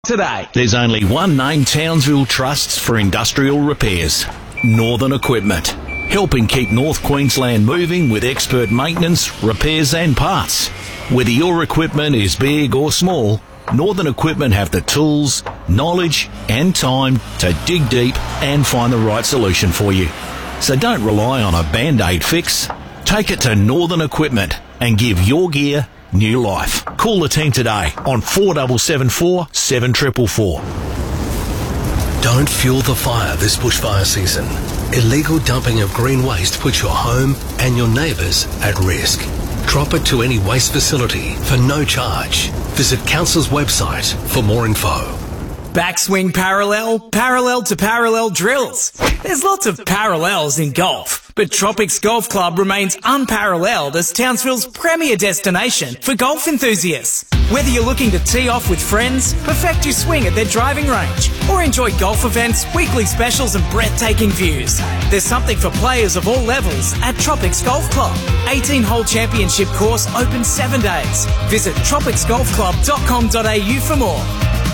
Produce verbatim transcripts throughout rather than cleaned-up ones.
Today, there's only one name Townsville trusts for industrial repairs. Northern Equipment. Helping keep North Queensland moving with expert maintenance, repairs and parts. Whether your equipment is big or small, Northern Equipment have the tools, knowledge and time to dig deep and find the right solution for you. So don't rely on a Band-Aid fix. Take it to Northern Equipment and give your gear new life. Call the team today on four seven seven four, seven four four four. Don't fuel the fire this bushfire season. Illegal dumping of green waste puts your home and your neighbours at risk. Drop it to any waste facility for no charge. Visit Council's website for more info. Backswing parallel, parallel to parallel drills. There's lots of parallels in golf, but Tropics Golf Club remains unparalleled as Townsville's premier destination for golf enthusiasts. Whether you're looking to tee off with friends, perfect your swing at their driving range, or enjoy golf events, weekly specials and breathtaking views, there's something for players of all levels at Tropics Golf Club. eighteen-hole championship course open seven days. Visit tropics golf club dot com dot a u for more.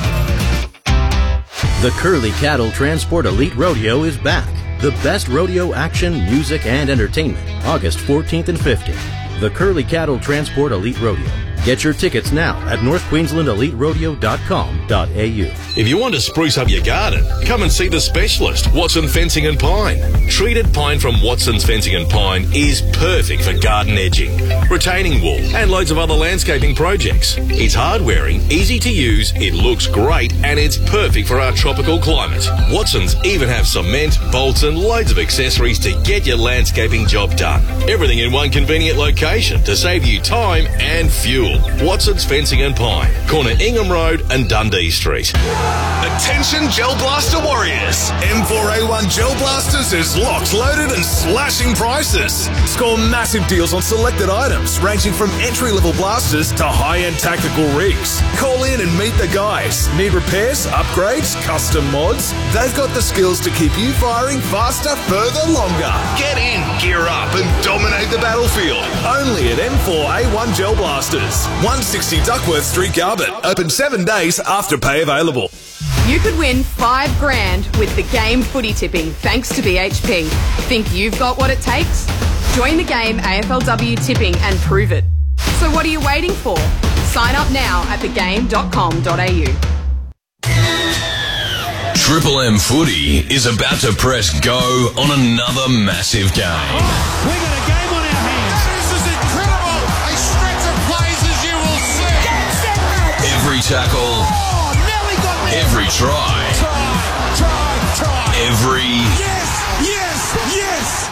The Curly Cattle Transport Elite Rodeo is back. The best rodeo action, music, and entertainment, August fourteenth and fifteenth. The Curly Cattle Transport Elite Rodeo. Get your tickets now at north queensland elite rodeo dot com dot a u. If you want to spruce up your garden, come and see the specialist, Watson Fencing and Pine. Treated pine from Watson's Fencing and Pine is perfect for garden edging, retaining wall, and loads of other landscaping projects. It's hard-wearing, easy to use, it looks great, and it's perfect for our tropical climate. Watson's even have cement, bolts, and loads of accessories to get your landscaping job done. Everything in one convenient location to save you time and fuel. Watson's Fencing and Pine, corner Ingham Road and Dundee Street. Attention Gel Blaster warriors! M four A one Gel Blasters is locked, loaded and slashing prices. Score massive deals on selected items ranging from entry-level blasters to high-end tactical rigs. Call in and meet the guys. Need repairs, upgrades, custom mods? They've got the skills to keep you firing faster, further, longer. Get in, gear up and dominate the battlefield. Only at M four A one Gel Blasters. one sixty Duckworth Street, Garbutt. Open seven days after pay available. You could win five grand with the game footy tipping thanks to B H P. Think you've got what it takes? Join the game A F L W tipping and prove it. So what are you waiting for? Sign up now at the game dot com dot a u. Triple M Footy is about to press go on another massive game. Oh, we got a game on our hands. This is incredible. A stretch of plays as you will see. Every tackle. Oh, nearly got me. Every try. Try, try, try. Every. Yes, yes, yes.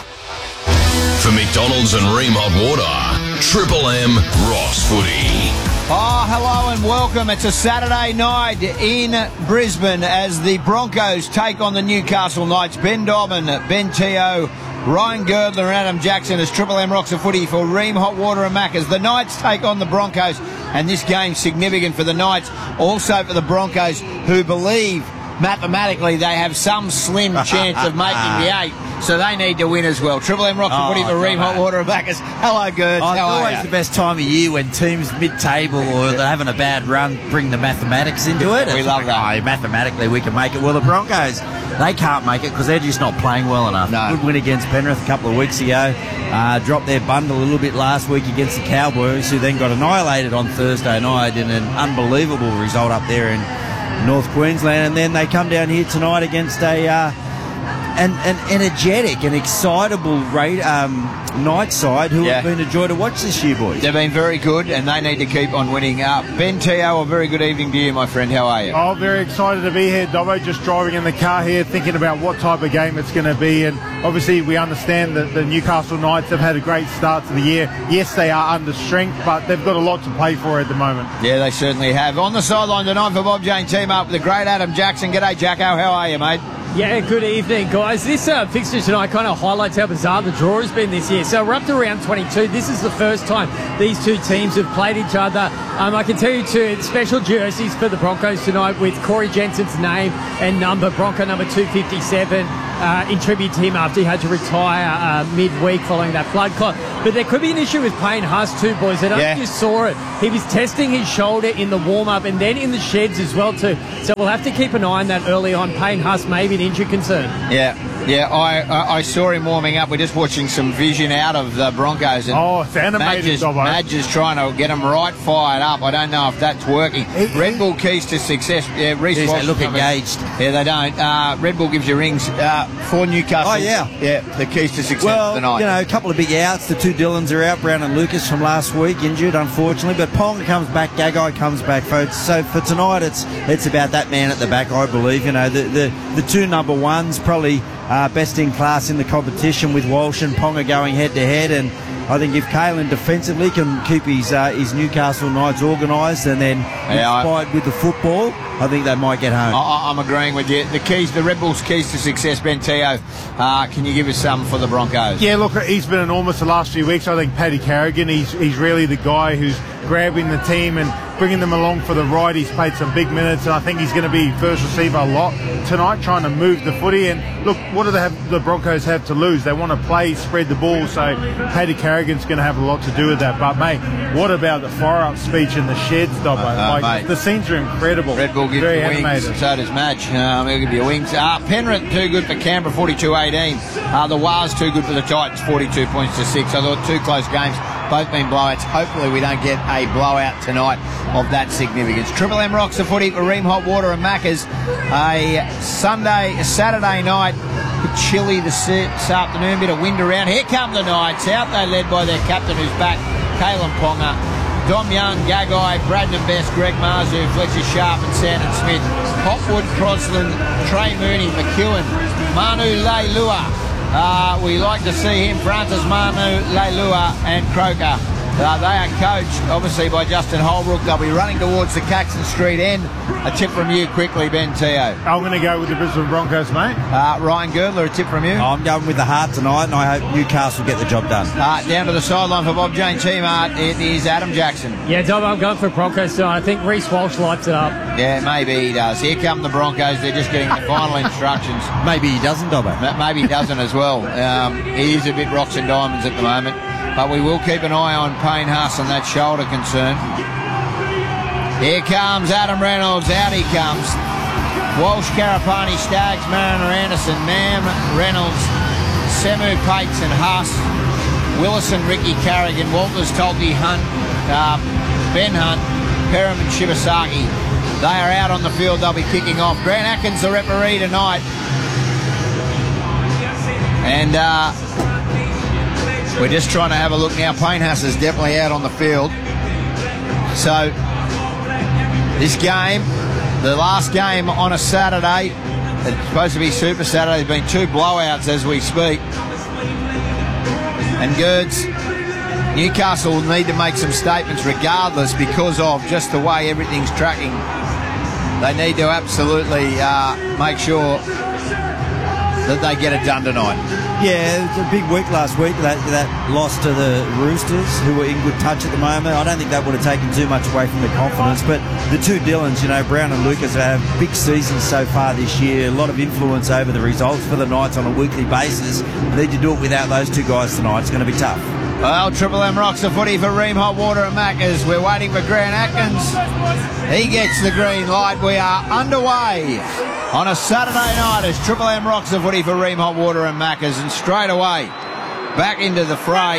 For McDonald's and Ream Hot Water, Triple M Ross Footy. Oh, hello and welcome. It's a Saturday night in Brisbane as the Broncos take on the Newcastle Knights. Ben Dobbin, Ben Teo, Ryan Girdler and Adam Jackson as Triple M rocks a footy for Ream Hot Water and Macca's. The Knights take on the Broncos, and this game's significant for the Knights, also for the Broncos, who believe mathematically they have some slim chance of making the eight. So they need to win as well. Triple M rocks a footy for Ream Hot Water and Macca's. Hello, Gerds. Oh, it's How are always you? the best time of year when teams mid-table or they're having a bad run bring the mathematics into it. We It's love like, that. Oh, mathematically we can make it. Well, the Broncos, they can't make it because they're just not playing well enough. No. Good win against Penrith a couple of weeks ago. Uh, dropped their bundle a little bit last week against the Cowboys, who then got annihilated on Thursday night in an unbelievable result up there in North Queensland. And then they come down here tonight against a... Uh, An, an energetic and excitable raid, um, night side who Yeah. have been a joy to watch this year, boys. They've been very good, and they need to keep on winning. Uh, Ben Teo, a very good evening to you, my friend. How are you? Oh, very excited to be here, Dobbo. Just driving in the car here, thinking about what type of game it's going to be. And obviously, we understand that the Newcastle Knights have had a great start to the year. Yes, they are under strength, but they've got a lot to play for at the moment. Yeah, they certainly have. On the sideline tonight for Bob Jane team up with the great Adam Jackson. G'day, Jacko. How are you, mate? Yeah, good evening, guys. This uh, fixture tonight kind of highlights how bizarre the draw has been this year. So we're up to round twenty-two. This is the first time these two teams have played each other. Um, I can tell you two special jerseys for the Broncos tonight with Corey Jensen's name and number, Bronco number two fifty-seven. uh, in tribute to him after he had to retire uh, midweek following that blood clot. But there could be an issue with Payne Haas too, boys. I don't Yeah. know if you saw it. He was testing his shoulder in the warm-up and then in the sheds as well too. So we'll have to keep an eye on that early on. Payne Haas may be an injury concern. Yeah, yeah. I, I I saw him warming up. We're just watching some vision out of the Broncos. And Oh, it's animated, Madge is, Dobbo. Madge is trying to get them right fired up. I don't know if that's working. Red Bull keys to success. Yeah, Reece Jeez, Walsh they look coming- engaged. Yeah, they don't. Uh, Red Bull gives you rings uh, for Newcastle. Oh, yeah. Yeah, the keys to success Well, tonight. you know, a couple of big outs. The two Dylans are out. Brown and Lucas from last week injured, unfortunately. But Ponga comes back. Gagai comes back. Folks. So for tonight, it's it's about that man at the back, I believe. You know, the the, the two number ones probably uh, best in class in the competition with Walsh and Ponga going head to head. And I think if Kalen defensively can keep his uh, his Newcastle Knights organised and then Yeah, I- inspired with the football, I think they might get home. I, I'm agreeing with you. The keys, the Red Bulls' keys to success, Ben Teo. Uh, can you give us some for the Broncos? Yeah, look, he's been enormous the last few weeks. I think Paddy Carrigan, he's he's really the guy who's grabbing the team and bringing them along for the ride. He's played some big minutes, and I think he's going to be first receiver a lot tonight, trying to move the footy. And look, what do they have, the Broncos have to lose? They want to play, spread the ball, so Paddy Carrigan's going to have a lot to do with that. But, mate, what about the fire-up speech in the sheds, Dobbo? Uh, like, mate. the scenes are incredible. Red Bull gives Very you wings, animated. so does Madge. Um, he'll give you wings. Uh, Penrith, too good for Canberra, forty-two eighteen. Uh, the Wars, too good for the Titans, forty-two points to six. I thought two close games, both been blowouts. Hopefully we don't get a blowout tonight of that significance. Triple M rocks the footy for Ream Hot Water and Macca's. A Sunday, a Saturday night, bit chilly this, this afternoon, bit of wind around. Here come the Knights out. They're led by their captain who's back, Kalen Ponga. Dom Young, Gagai, Braden Best, Greg Marzu, Fletcher Sharp and Sandon Smith. Hopwood, Crosland, Trey Mooney, McEwen, Manu Leilua. Uh, we like to see him, Francis Manu Leilua and Croker. Uh, they are coached, obviously, by Justin Holbrook. They'll be running towards the Caxton Street end. A tip from you quickly, Ben Teo. I'm going to go with the Brisbane Broncos, mate. Uh, Ryan Girdler, a tip from you. I'm going with the heart tonight, and I hope Newcastle get the job done. Uh, down to the sideline for Bob Jane Teamart, it is Adam Jackson. Yeah, Dom, I'm going for Broncos tonight. I think Reece Walsh lights it up. Yeah, maybe he does. Here come the Broncos. They're just getting the final instructions. Maybe he doesn't, Dobbo. Ma- Maybe he doesn't as well. Um, he is a bit rocks and diamonds at the moment. But we will keep an eye on Payne Haas and that shoulder concern. Here comes Adam Reynolds. Out he comes. Walsh, Karapani, Staggs, Mariner, Anderson, Mam, Reynolds, Semu, Pates and Haas. Willison, Ricky Carrigan, Walters, Tolte, Hunt, uh, Ben Hunt, Perham and Shibasaki. They are out on the field. They'll be kicking off. Grant Atkins, the referee tonight. And uh, we're just trying to have a look now. Payne Haas is definitely out on the field. So this game, the last game on a Saturday, it's supposed to be Super Saturday. There's been two blowouts as we speak. And Gerds, Newcastle will need to make some statements regardless because of just the way everything's tracking. They need to absolutely uh, make sure that they get it done tonight. Yeah, it was a big week last week, that that loss to the Roosters, who were in good touch at the moment. I don't think that would have taken too much away from the confidence, but the two Dylans, you know, Brown and Lucas, have big seasons so far this year, a lot of influence over the results for the Knights on a weekly basis. They need to do it without those two guys tonight. It's going to be tough. Well, Triple M rocks the footy for Ream Hot Water and Macca's. We're waiting for Grant Atkins. He gets the green light. We are underway on a Saturday night as Triple M rocks the footy for Ream Hot Water and Macca's. And straight away, back into the fray.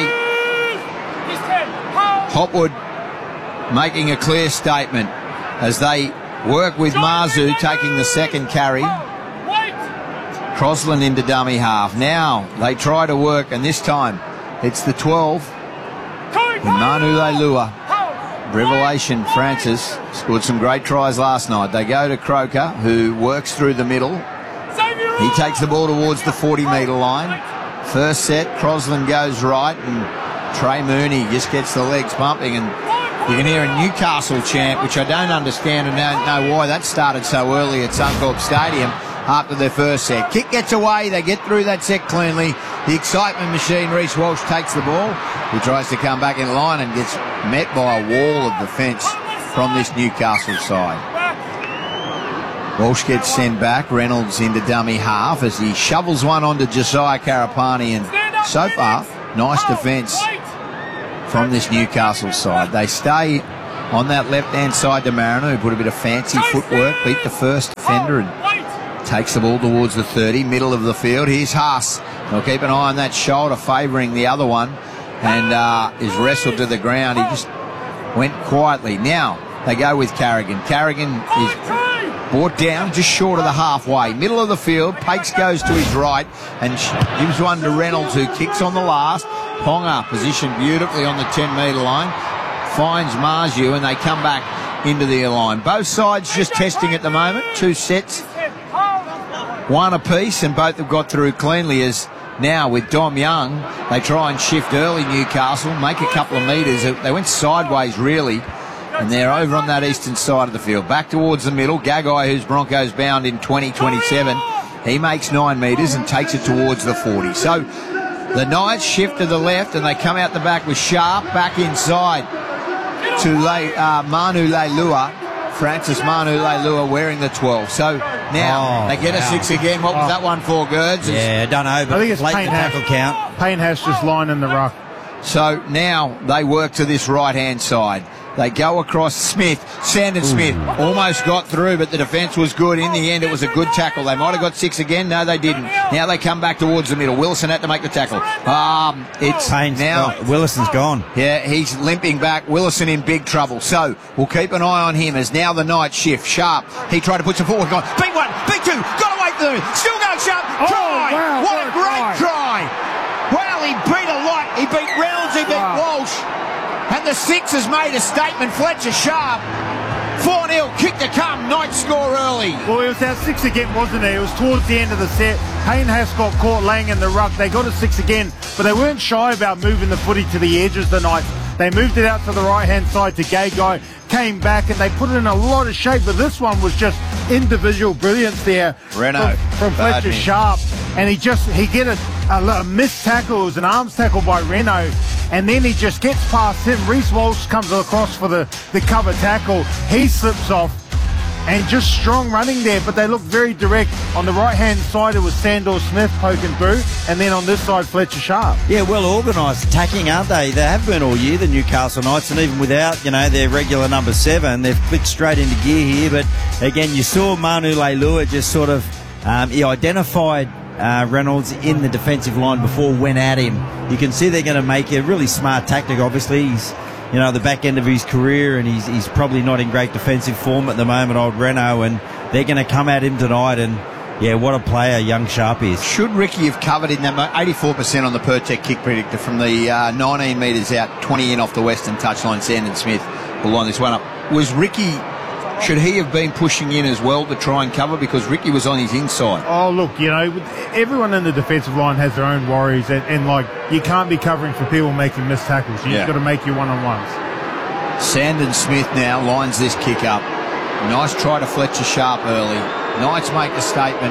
Hopwood making a clear statement as they work with Marzu taking the second carry. Crosland into dummy half. Now they try to work, and this time it's the twelve. And Manu Leilua, revelation Francis, scored some great tries last night. They go to Croker, who works through the middle. He takes the ball towards the forty metre line. First set, Crosland goes right, and Trey Mooney just gets the legs pumping. And you can hear a Newcastle chant, which I don't understand and don't know why that started so early at Suncorp Stadium after their first set. Kick gets away, they get through that set cleanly. The excitement machine, Reece Walsh takes the ball. He tries to come back in line and gets met by a wall of defence from this Newcastle side. Walsh gets sent back. Reynolds into dummy half as he shovels one onto Josiah Karapani. And so far, nice defence from this Newcastle side. They stay on that left-hand side to Mariner, who put a bit of fancy footwork, beat the first defender and takes the ball towards the thirty, middle of the field. Here's Haas. They'll keep an eye on that shoulder, favouring the other one, and uh, is wrestled to the ground. He just went quietly. Now they go with Carrigan. Carrigan is brought down just short of the halfway, middle of the field. Pakes goes to his right and gives one to Reynolds, who kicks on the last. Ponga positioned beautifully on the ten metre line, finds Marju, and they come back into the line. Both sides just testing at the moment. Two sets, one apiece, and both have got through cleanly. As now with Dom Young, they try and shift early, Newcastle, make a couple of metres. They went sideways really, and they're over on that eastern side of the field. Back towards the middle, Gagai, who's Broncos bound in twenty twenty-seven, he makes nine metres and takes it towards the forty. So the Knights shift to the left, and they come out the back with Sharp back inside to Le, uh, Manu Leilua. Francis Manu Leilua wearing the twelve. So now Oh, they get wow. a six again. What was Oh. that one for, Gerds? Yeah, I don't know, but I think it's late Payne the tackle Hash. count. Payne Hash just lying in the ruck. So now they work to this right-hand side. They go across Smith. Sandon Smith almost got through, but the defence was good. In the end, it was a good tackle. They might have got six again. No, they didn't. Now they come back towards the middle. Wilson had to make the tackle. Um, it's Payne's now... oh, Willison's gone. Yeah, he's limping back. Willison in big trouble. So we'll keep an eye on him as now the night shift. Sharp, he tried to put some forward. Gone. Beat one, beat two, got away from them. Still going Sharp. Oh, Try! wow, what, what a a great try. try. Well, he beat a lot. He beat Reynolds, he beat Wow. Walsh. And the Six has made a statement. Fletcher Sharp, four nil, kick to come. Knights score early. Well, it was our six again, wasn't it? It was towards the end of the set. Payne Haas got caught laying in the ruck. They got a six again, but they weren't shy about moving the footy to the edges the Knights. They moved it out to the right-hand side to Gagai, came back, and they put it in a lot of shape, but this one was just individual brilliance there Renault. from, from Fletcher Bad Sharp. And he just, he get a, a, a missed tackle. It was an arms tackle by Renault. And then he just gets past him. Reece Walsh comes across for the, the cover tackle. He slips off. And just strong running there, but they look very direct. On the right-hand side, it was Sandor Smith poking through. And then on this side, Fletcher Sharp. Yeah, well organised attacking, aren't they? They have been all year, the Newcastle Knights, and even without, you know, their regular number seven, they've clicked straight into gear here. But again, you saw Manu Leilua just sort of, um, he identified uh, Reynolds in the defensive line before, went at him. You can see they're going to make a really smart tactic. Obviously, he's, you know, the back end of his career, and he's he's probably not in great defensive form at the moment, old Renault, and they're going to come at him tonight. And yeah, what a player young Sharp is. Should Ricky have covered in that mo- eighty-four percent on the Pertec kick predictor from the uh, nineteen metres out, twenty in off the western touchline? Sandon Smith will line this one up. Was Ricky, should he have been pushing in as well to try and cover, because Ricky was on his inside? Oh, look, you know, everyone in the defensive line has their own worries, and, and like, you can't be covering for people making missed tackles. You Yeah. just got to make your one-on-ones. Sandon Smith now lines this kick up. Nice try to Fletcher Sharp early. Knights make the statement.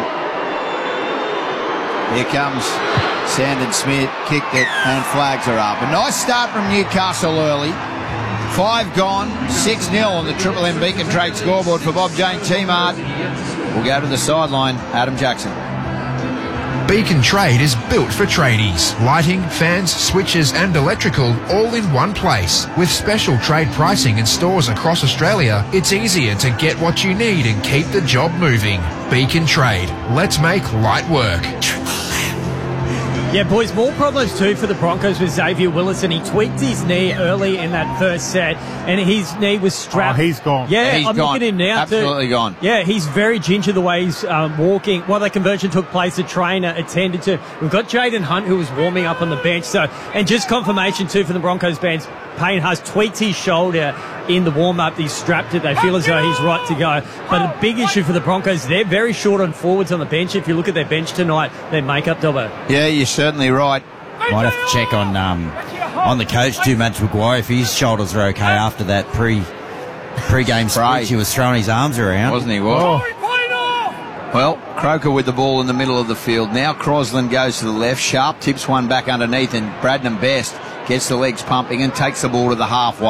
Here comes Sandon Smith, kicked it, and flags are up. A nice start from Newcastle early. Five gone, six nil on the Triple M Beacon Trade scoreboard for Bob Jane T-Mart. We'll go to the sideline, Adam Jackson. Beacon Trade is built for tradies. Lighting, fans, switches and electrical all in one place. With special trade pricing in stores across Australia, it's easier to get what you need and keep the job moving. Beacon Trade. Let's make light work. Yeah, boys, more problems too for the Broncos with Xavier Willison. He tweaked his knee early in that first set, and his knee was strapped. Oh, he's gone. Yeah, He's I'm gone. looking at him now. Absolutely too. gone. Yeah, he's very ginger the way he's um, walking. While that conversion took place, the trainer attended to. We've got Jaden Hunt, who was warming up on the bench. So, and just confirmation too for the Broncos bench. Payne has tweaked his shoulder in the warm-up. He's strapped it. They feel as though he's right to go. But a big issue for the Broncos, they're very short on forwards on the bench. If you look at their bench tonight, their makeup, Dobbo. Yeah, you're certainly right. Might have to check on um, on the coach too, Matt McGuire, if his shoulders are okay after that pre pre-game speech. He was throwing his arms around, Wasn't he? Well, well, Croker with the ball in the middle of the field. Now Crosland goes to the left. Sharp tips one back underneath, and Bradnam Best gets the legs pumping and takes the ball to the halfway.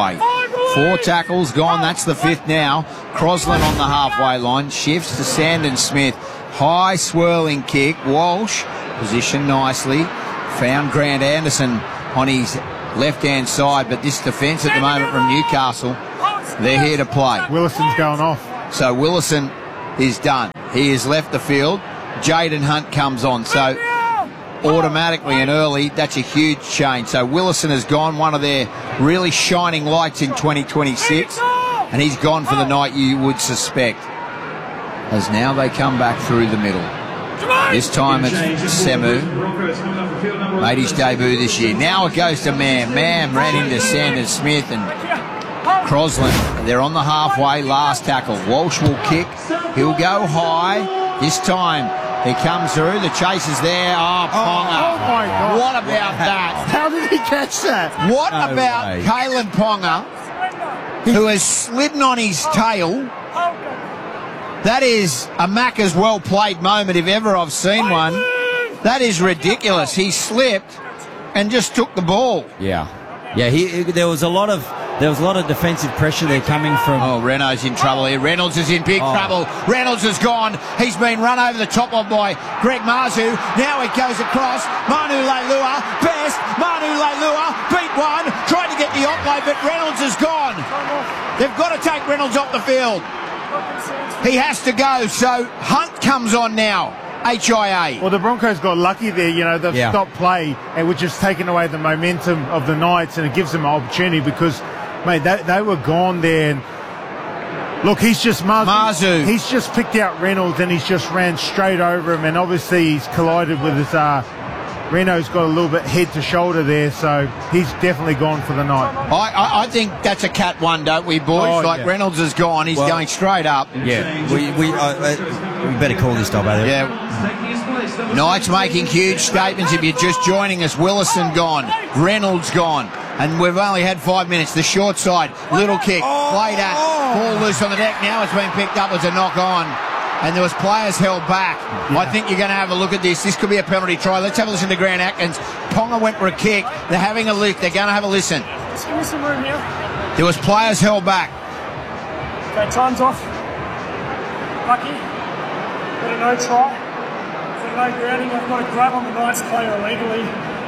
Four tackles gone. That's the fifth now. Crosland on the halfway line. Shifts to Sandon Smith. High swirling kick. Walsh positioned nicely. Found Grant Anderson on his left-hand side, but this defence at the moment from Newcastle, they're here to play. Willison's going off. So Willison is done. He has left the field. Jaden Hunt comes on. So automatically and early, that's a huge change. So Willison has gone, one of their really shining lights in twenty twenty-six, and he's gone for the night, you would suspect. As now they come back through the middle. This time it's Semu. Made his debut this year. Now it goes to Mam. Mam ran into Sanders Smith and Crosland. They're on the halfway, last tackle. Walsh will kick. He'll go high. This time he comes through. The chase is there. Oh, Ponga. Oh, oh my God. What about that? How did he catch that? What No about way. Kalen Ponga, who has slidden on his tail? That is a Macca's well-played moment if ever I've seen one. That is ridiculous. He slipped and just took the ball. Yeah. Yeah, he, there was a lot of there was a lot of defensive pressure there coming from... Oh, Renault's in trouble here. Reynolds is in big Oh. trouble. Reynolds is gone. He's been run over the top of by Greg Marzu. Now it goes across. Manu Leilua, best. Manu Leilua beat one. Tried to get the offload, but Reynolds is gone. They've got to take Reynolds off the field. He has to go, so Hunt comes on now. H I A. Well, the Broncos got lucky there. You know, they've Yeah. stopped play, and which has taken away the momentum of the Knights, and it gives them an opportunity because, mate, they, they were gone there. And look, he's just Marzu. Marzu. He's just picked out Reynolds, and he's just ran straight over him, and obviously he's collided with his. Uh, Reno's got a little bit head to shoulder there, so he's definitely gone for the night. I, I, I think that's a cat one, don't we, boys? Oh, like yeah. Reynolds is gone. He's Well- going straight up. Yeah, we we, uh, uh, we better call this stop, either. Yeah. Knights making huge statements. If you're just joining us, Willison gone, Reynolds gone, and we've only had five minutes. The short side, little kick, played at, ball loose on the deck. Now it's been picked up as a knock on, and there was players held back. Yeah. I think you're going to have a look at this. This could be a penalty try. Let's have a listen to Grant Atkins. Ponga went for a kick. They're having a look. They're going to have a listen. Just give me some room here. There was players held back. Okay, time's off. Lucky. Got a no try. Got a no grounding. I've got a grab on the Knights player illegally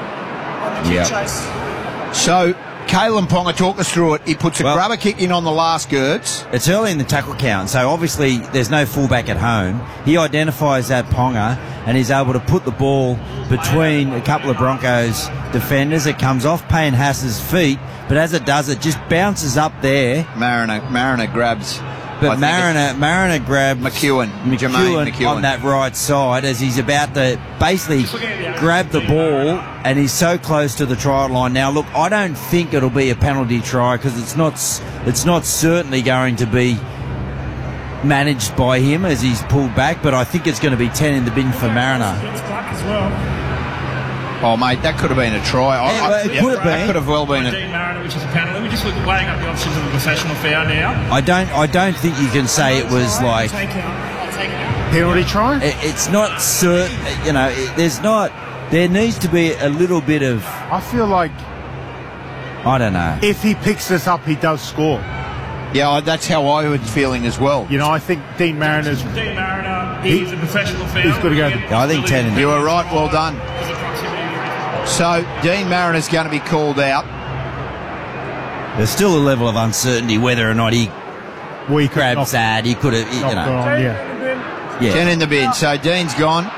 on the kick Yep. chase. So, Kalen Ponga, talk us through it. He puts a Well- grubber kick in on the last girds. It's early in the tackle count, so obviously there's no fullback at home. He identifies that Ponga and he's able to put the ball between a couple of Broncos defenders. It comes off Payne Haas's feet, but as it does, it just bounces up there. Mariner, Mariner grabs. I But think Mariner, Mariner grabbed McEwen, Jermaine McEwen McEwen. on that right side as he's about to basically grab the ball, and he's so close to the try line. Now, look, I don't think it'll be a penalty try because it's not. s- It's not certainly going to be managed by him as he's pulled back, but I think it's going to be ten in the bin for Mariner. It's black as well. Oh, mate, that could have been a try. I- Yeah, I- well, it yeah, could have That been. could have well been a... Dean Mariner, which is a penalty. We just look weighing up the options of a professional foul now. I don't. I don't think you can say it was like. Take it. I'll take it. Penalty try? It, it's not certain. You know, it, there's not. There needs to be a little bit of. I feel like I don't know. if he picks this up, he does score. Yeah, I- that's how I was feeling as well. You know, I think Dean Mariner's. Dean Mariner He- is a professional foul. he's got to go. Yeah, I think ten in the You were right, well done. There's a proximity. So, Dean Mariner's going to be called out. There's still a level of uncertainty whether or not he We could grabs knock- that. He could have, you knock it know. on, yeah. Yeah. ten in the bin. So, Dean's gone.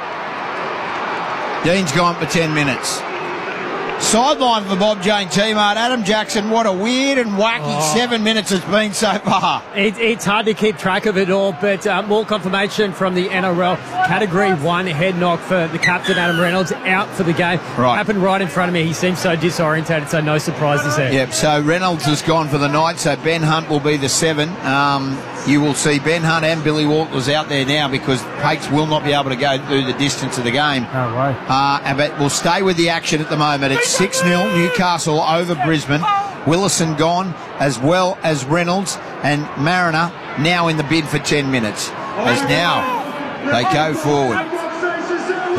Dean's gone for ten minutes. Sideline for Bob Jane teammate Adam Jackson. What a weird and wacky Oh. seven minutes it's been so far. It, it's hard to keep track of it all, but uh, more confirmation from the N R L. Category one head knock for the captain, Adam Reynolds, out for the game. Right. Happened right in front of me. He seems so disorientated, so no surprises there. Yep, so Reynolds has gone for the night, so Ben Hunt will be the seven. Um, you will see Ben Hunt and Billy Walters out there now because Pates will not be able to go through the distance of the game. No way. Uh, and- but we'll stay with the action at the moment. It's six nil Newcastle over Brisbane. Willison gone as well as Reynolds and Mariner now in the bid for ten minutes. As now they go forward.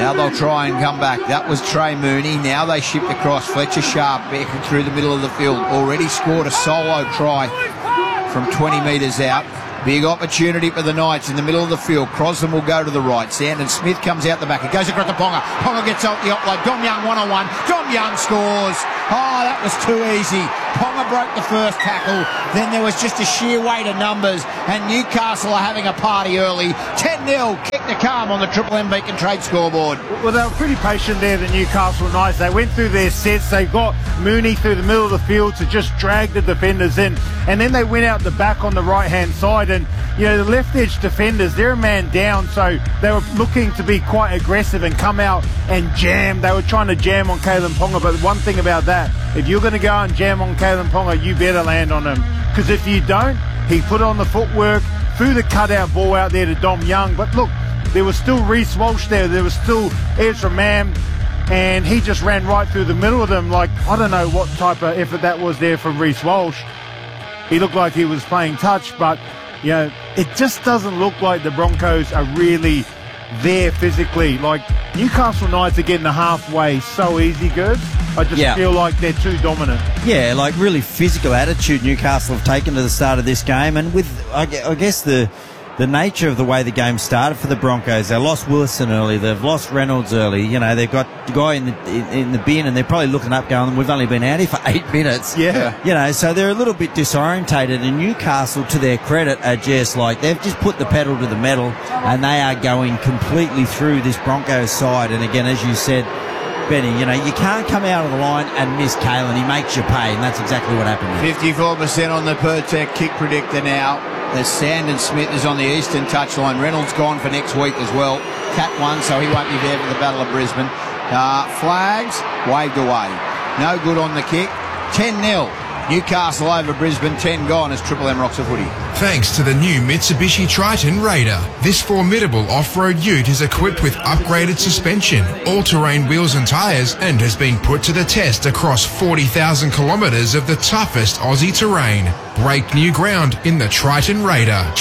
Now they'll try and come back. That was Trey Mooney. Now they shift across. Fletcher Sharp back through the middle of the field. Already scored a solo try from twenty metres out. Big opportunity for the Knights in the middle of the field. Crosland will go to the right. Sandon Smith comes out the back. It goes across to Ponga. Ponga gets out the offload. Dom Young one-on-one. Dom Young scores. Oh, that was too easy. Ponga broke the first tackle. Then there was just a sheer weight of numbers. And Newcastle are having a party early. ten nil. Kick to calm on the Triple M Beacon Trade scoreboard. Well, they were pretty patient there, the Newcastle Knights. They went through their sets. They got Mooney through the middle of the field to just drag the defenders in. And then they went out the back on the right-hand side. And, you know, the left edge defenders, they're a man down. So they were looking to be quite aggressive and come out and jam. They were trying to jam on Kalyn Ponga. But one thing about that, if you're going to go and jam on Kalyn Ponga, you better land on him. Because if you don't, he put on the footwork, threw the cutout ball out there to Dom Young. But look, there was still Reece Walsh there. There was still Ezra Mam. And he just ran right through the middle of them. Like, I don't know what type of effort that was there from Reece Walsh. He looked like he was playing touch, but, you know, it just doesn't look like the Broncos are really there physically. Like, Newcastle Knights are getting the halfway so easy, Gerds. I just yeah. feel like they're too dominant. Yeah, like really physical attitude Newcastle have taken to the start of this game. And with, I guess, the the nature of the way the game started for the Broncos, they lost Willison early, they've lost Reynolds early, you know, they've got the guy in the in, in the bin, and they're probably looking up going, we've only been out here for eight minutes. Yeah. You know, so they're a little bit disorientated, and Newcastle, to their credit, are just like, they've just put the pedal to the metal, and they are going completely through this Broncos side. And again, as you said, Benny, you know, you can't come out of the line and miss Kalyn. He makes you pay, and that's exactly what happened there. fifty-four percent on the Pertec kick predictor now. As Sandon Smith is on the eastern touchline. Reynolds gone for next week as well. Cat won, so he won't be there for the Battle of Brisbane. Uh, flags waved away. No good on the kick. ten nil. Newcastle over Brisbane. ten gone as Triple M rocks a footy. Thanks to the new Mitsubishi Triton Raider. This formidable off-road ute is equipped with upgraded suspension, all-terrain wheels and tyres, and has been put to the test across forty thousand kilometres of the toughest Aussie terrain. Break new ground in the Triton Raider.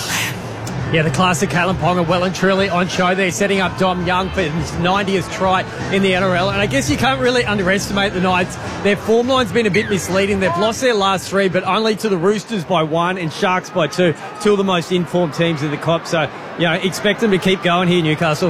Yeah, the classic Kalyn Ponga well and truly on show there, setting up Dom Young for his ninetieth try in the N R L. And I guess you can't really underestimate the Knights. Their form line's been a bit misleading. They've lost their last three, but only to the Roosters by one and Sharks by two. Two of the most informed teams in the Cop. So, you know, expect them to keep going here, Newcastle.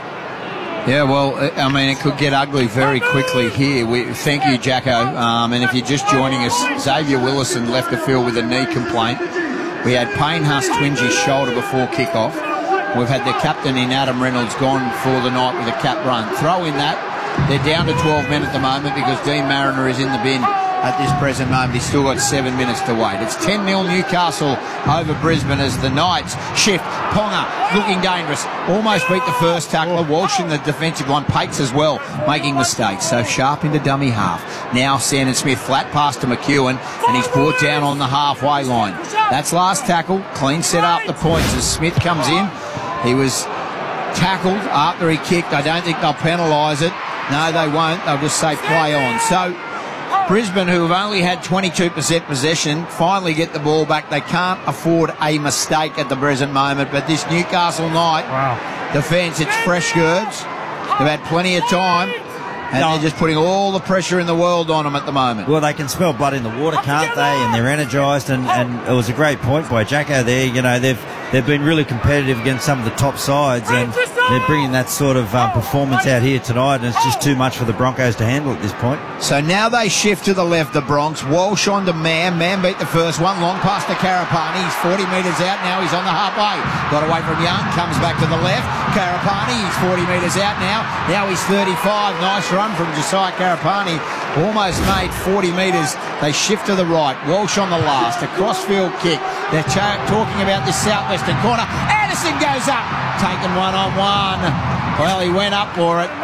Yeah, well, I mean, it could get ugly very quickly here. We, thank you, Jacko. Um, and if you're just joining us, Xavier Willison left the field with a knee complaint. We had Payne Huss twinge his shoulder before kick-off. We've had the captain in Adam Reynolds gone for the night with a cap run. Throw in that. They're down to twelve men at the moment because Dean Mariner is in the bin at this present moment. He's still got seven minutes to wait. It's ten nil Newcastle over Brisbane as the Knights shift. Ponga looking dangerous. Almost beat the first tackler. Walsh in the defensive line. Pates as well making mistakes. So Sharp into dummy half. Now Sandon Smith flat pass to McEwen, and he's brought down on the halfway line. That's last tackle. Clean set up the points as Smith comes in. He was tackled after he kicked. I don't think they'll penalise it. No, they won't. They'll just say play on. So Brisbane, who have only had twenty-two percent possession, finally get the ball back. They can't afford a mistake at the present moment. But this Newcastle Knight wow. defence, it's fresh Gerds. They've had plenty of time. And no. they're just putting all the pressure in the world on them at the moment. Well, they can smell blood in the water, can't they? And they're energised. And, and it was a great point by Jacko there. You know, they've they've been really competitive against some of the top sides, and they're bringing that sort of um, performance out here tonight. And it's just too much for the Broncos to handle at this point. So now they shift to the left, the Bronx. Walsh on to Mam. Mam beat the first one. Long pass to Karapani. He's forty metres out now. He's on the halfway. Got away from Young. Comes back to the left. Karapani. He's forty metres out now. Now he's thirty-five. Nice run from Josiah Karapani. Almost made forty metres. They shift to the right. Walsh on the last. A crossfield kick. They're ch- talking about this southwestern corner. Anderson goes up. Taken one on one. Well, he went up for it.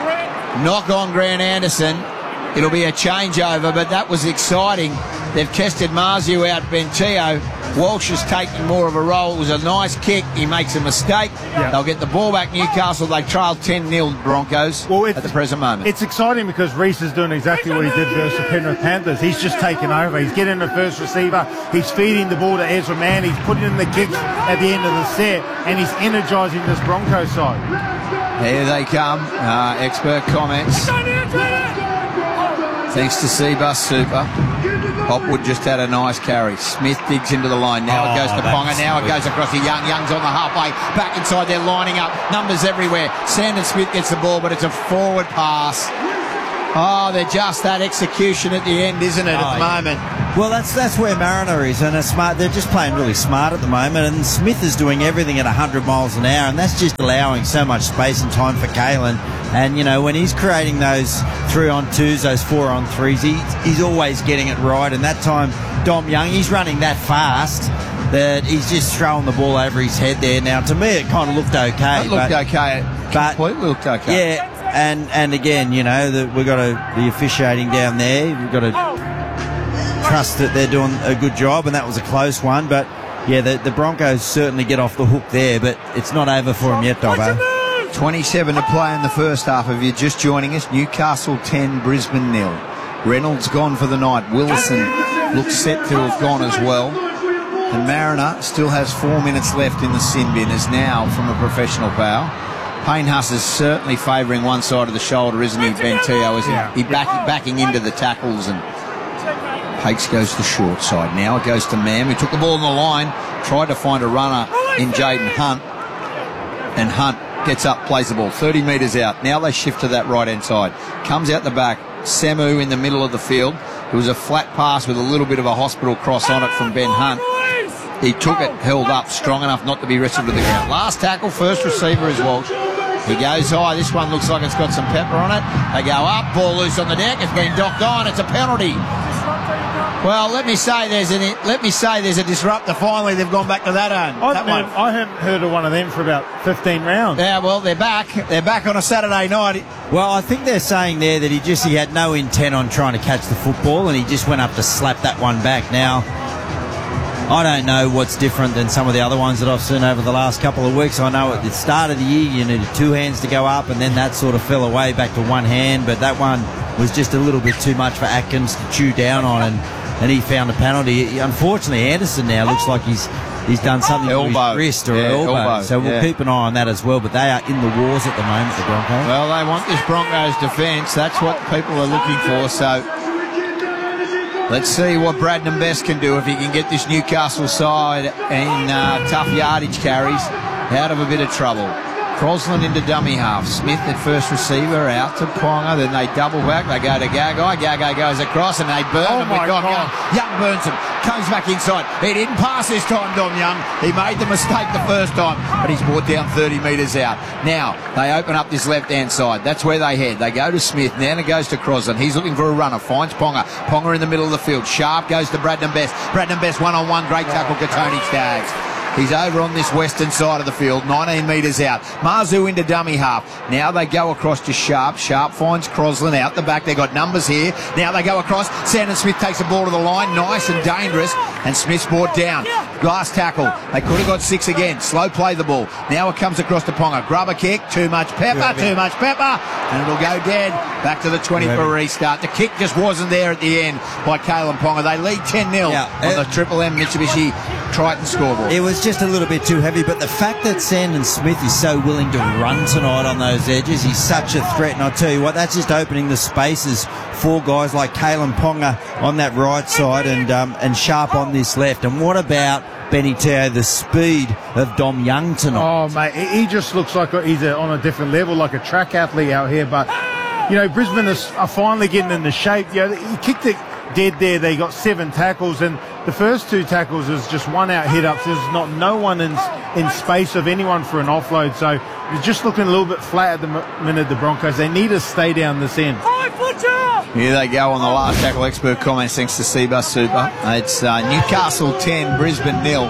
Knock on Grant Anderson. It'll be a changeover, but that was exciting. They've tested Marziu out, Bentio. Walsh is taking more of a role. It was a nice kick. He makes a mistake. Yeah. They'll get the ball back, Newcastle. They trailed ten nil Broncos well, at the present moment. It's exciting because Reece is doing exactly what he did versus the Penrith Panthers. He's just taken over. He's getting the first receiver. He's feeding the ball to Ezra Mann. He's putting in the kicks at the end of the set, and he's energising this Broncos side. Here they come. Uh, expert comments. Thanks to Seabus Super. Hopwood just had a nice carry. Smith digs into the line. Now Oh, it goes to that's Ponga. Now it sweet. goes across to Young. Young's on the halfway. Back inside. They're lining up. Numbers everywhere. Sandon Smith gets the ball, but it's a forward pass. Oh, they're just that execution at the end, isn't it, at Oh, the yeah. moment? Well, that's that's where Mariner is, and a smart. They're just playing really smart at the moment, and Smith is doing everything at one hundred miles an hour, and that's just allowing so much space and time for Kalen. And you know, when he's creating those three on twos, those four on threes, he, he's always getting it right. And that time, Dom Young, he's running that fast that he's just throwing the ball over his head there. Now, to me, it kind of looked okay. It looked but, okay. but Completely looked okay. Yeah. And and again, you know, the, we've got to, the officiating down there, we've got to trust that they're doing a good job, and that was a close one. But yeah, the, the Broncos certainly get off the hook there, but it's not over for them yet, Dobbo. twenty-seven to play in the first half. If you're just joining us, Newcastle ten, Brisbane nil. Reynolds gone for the night. Wilson looks set to have gone as well. And Mariner still has four minutes left in the sin bin, as now from a professional foul. Payne Huss is certainly favouring one side of the shoulder, isn't he, Ben Teo? Is he, Yeah. he back, backing into the tackles, and Hakes goes to short side. Now it goes to Mam, who took the ball on the line, tried to find a runner in Jaden Hunt, and Hunt gets up, plays the ball thirty metres out. Now they shift to that right-hand side. Comes out the back. Samu in the middle of the field. It was a flat pass with a little bit of a hospital cross on it from Ben Hunt. He took it, held up, strong enough not to be wrestled to the ground. Last tackle, first receiver is Walsh. He goes high. This one looks like it's got some pepper on it. They go up, ball loose on the deck. It's been docked on. It's a penalty. Well, let me say there's an let me say there's a disruptor. Finally, they've gone back to that own. I That haven't, one. I haven't heard of one of them for about fifteen rounds. Yeah, well, they're back. They're back on a Saturday night. Well, I think they're saying there that he just he had no intent on trying to catch the football, and he just went up to slap that one back. Now, I don't know what's different than some of the other ones that I've seen over the last couple of weeks. I know at the start of the year you needed two hands to go up, and then that sort of fell away back to one hand, but that one was just a little bit too much for Atkins to chew down on, and, and he found a penalty. Unfortunately, Anderson now looks like he's he's done something to Elbow. his wrist or Yeah, elbow. elbow, So we'll yeah. keep an eye on that as well, but they are in the wars at the moment, the Broncos. Well, they want this Broncos defence. That's what people are looking for. So let's see what Bradnan Best can do if he can get this Newcastle side in uh, tough yardage carries out of a bit of trouble. Crosland into dummy half. Smith at first receiver, out to Ponga. Then they double back. They go to Gagai. Gagai goes across and they burn Oh him with my Dom God. Young. Young burns him. Comes back inside. He didn't pass this time, Dom Young. He made the mistake the first time, but he's brought down thirty metres out. Now, they open up this left-hand side. That's where they head. They go to Smith. Now it goes to Crosland. He's looking for a runner. Finds Ponga. Ponga in the middle of the field. Sharp goes to Bradnan Best. Bradnan Best one-on-one. Great tackle. Katoni Staggs. He's over on this western side of the field, nineteen metres out. Marzu into dummy half. Now they go across to Sharp. Sharp finds Crosland out the back. They've got numbers here. Now they go across. Sandon Smith takes the ball to the line. Nice and dangerous. And Smith's brought down. Last tackle. They could have got six again. Slow play the ball. Now it comes across to Ponga. Grub a kick. Too much pepper. Too much pepper. And it'll go dead. Back to the twenty for a restart. The kick just wasn't there at the end by Kalen Ponga. They lead ten nil Yeah, on uh, the Triple M Mitsubishi Triton scoreboard. It was just a little bit too heavy, but the fact that Sandon Smith is so willing to run tonight on those edges, he's such a threat, and I'll tell you what, that's just opening the spaces for guys like Kalen Ponga on that right side and um, and Sharp on this left. And what about Benny Teo, the speed of Dom Young tonight? Oh, mate, he he just looks like a, he's a, on a different level, like a track athlete out here. But, you know, Brisbane is, are finally getting into shape. You know, he kicked it dead there. They got seven tackles, and the first two tackles is just one out hit ups. There's not no one in in space of anyone for an offload. So they're just looking a little bit flat at the m- minute, the Broncos. They need to stay down this end. Here they go on the last tackle. Expert comments thanks to Seabus Super. It's uh, Newcastle ten, Brisbane nil.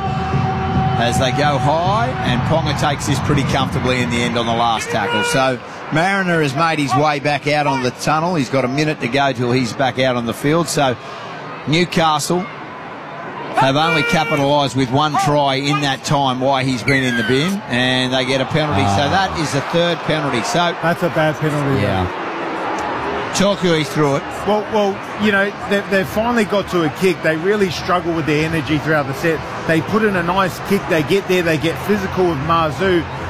As they go high, and Ponga takes this pretty comfortably in the end on the last tackle. So Mariner has made his way back out on the tunnel. He's got a minute to go till he's back out on the field. So Newcastle have only capitalised with one try in that time why he's been in the bin, and they get a penalty. Ah. So that is the third penalty. So That's a bad penalty. Yeah. Chalky threw it. Well, well, you know, they, they've finally got to a kick. They really struggle with their energy throughout the set. They put in a nice kick. They get there. They get physical with Marzu.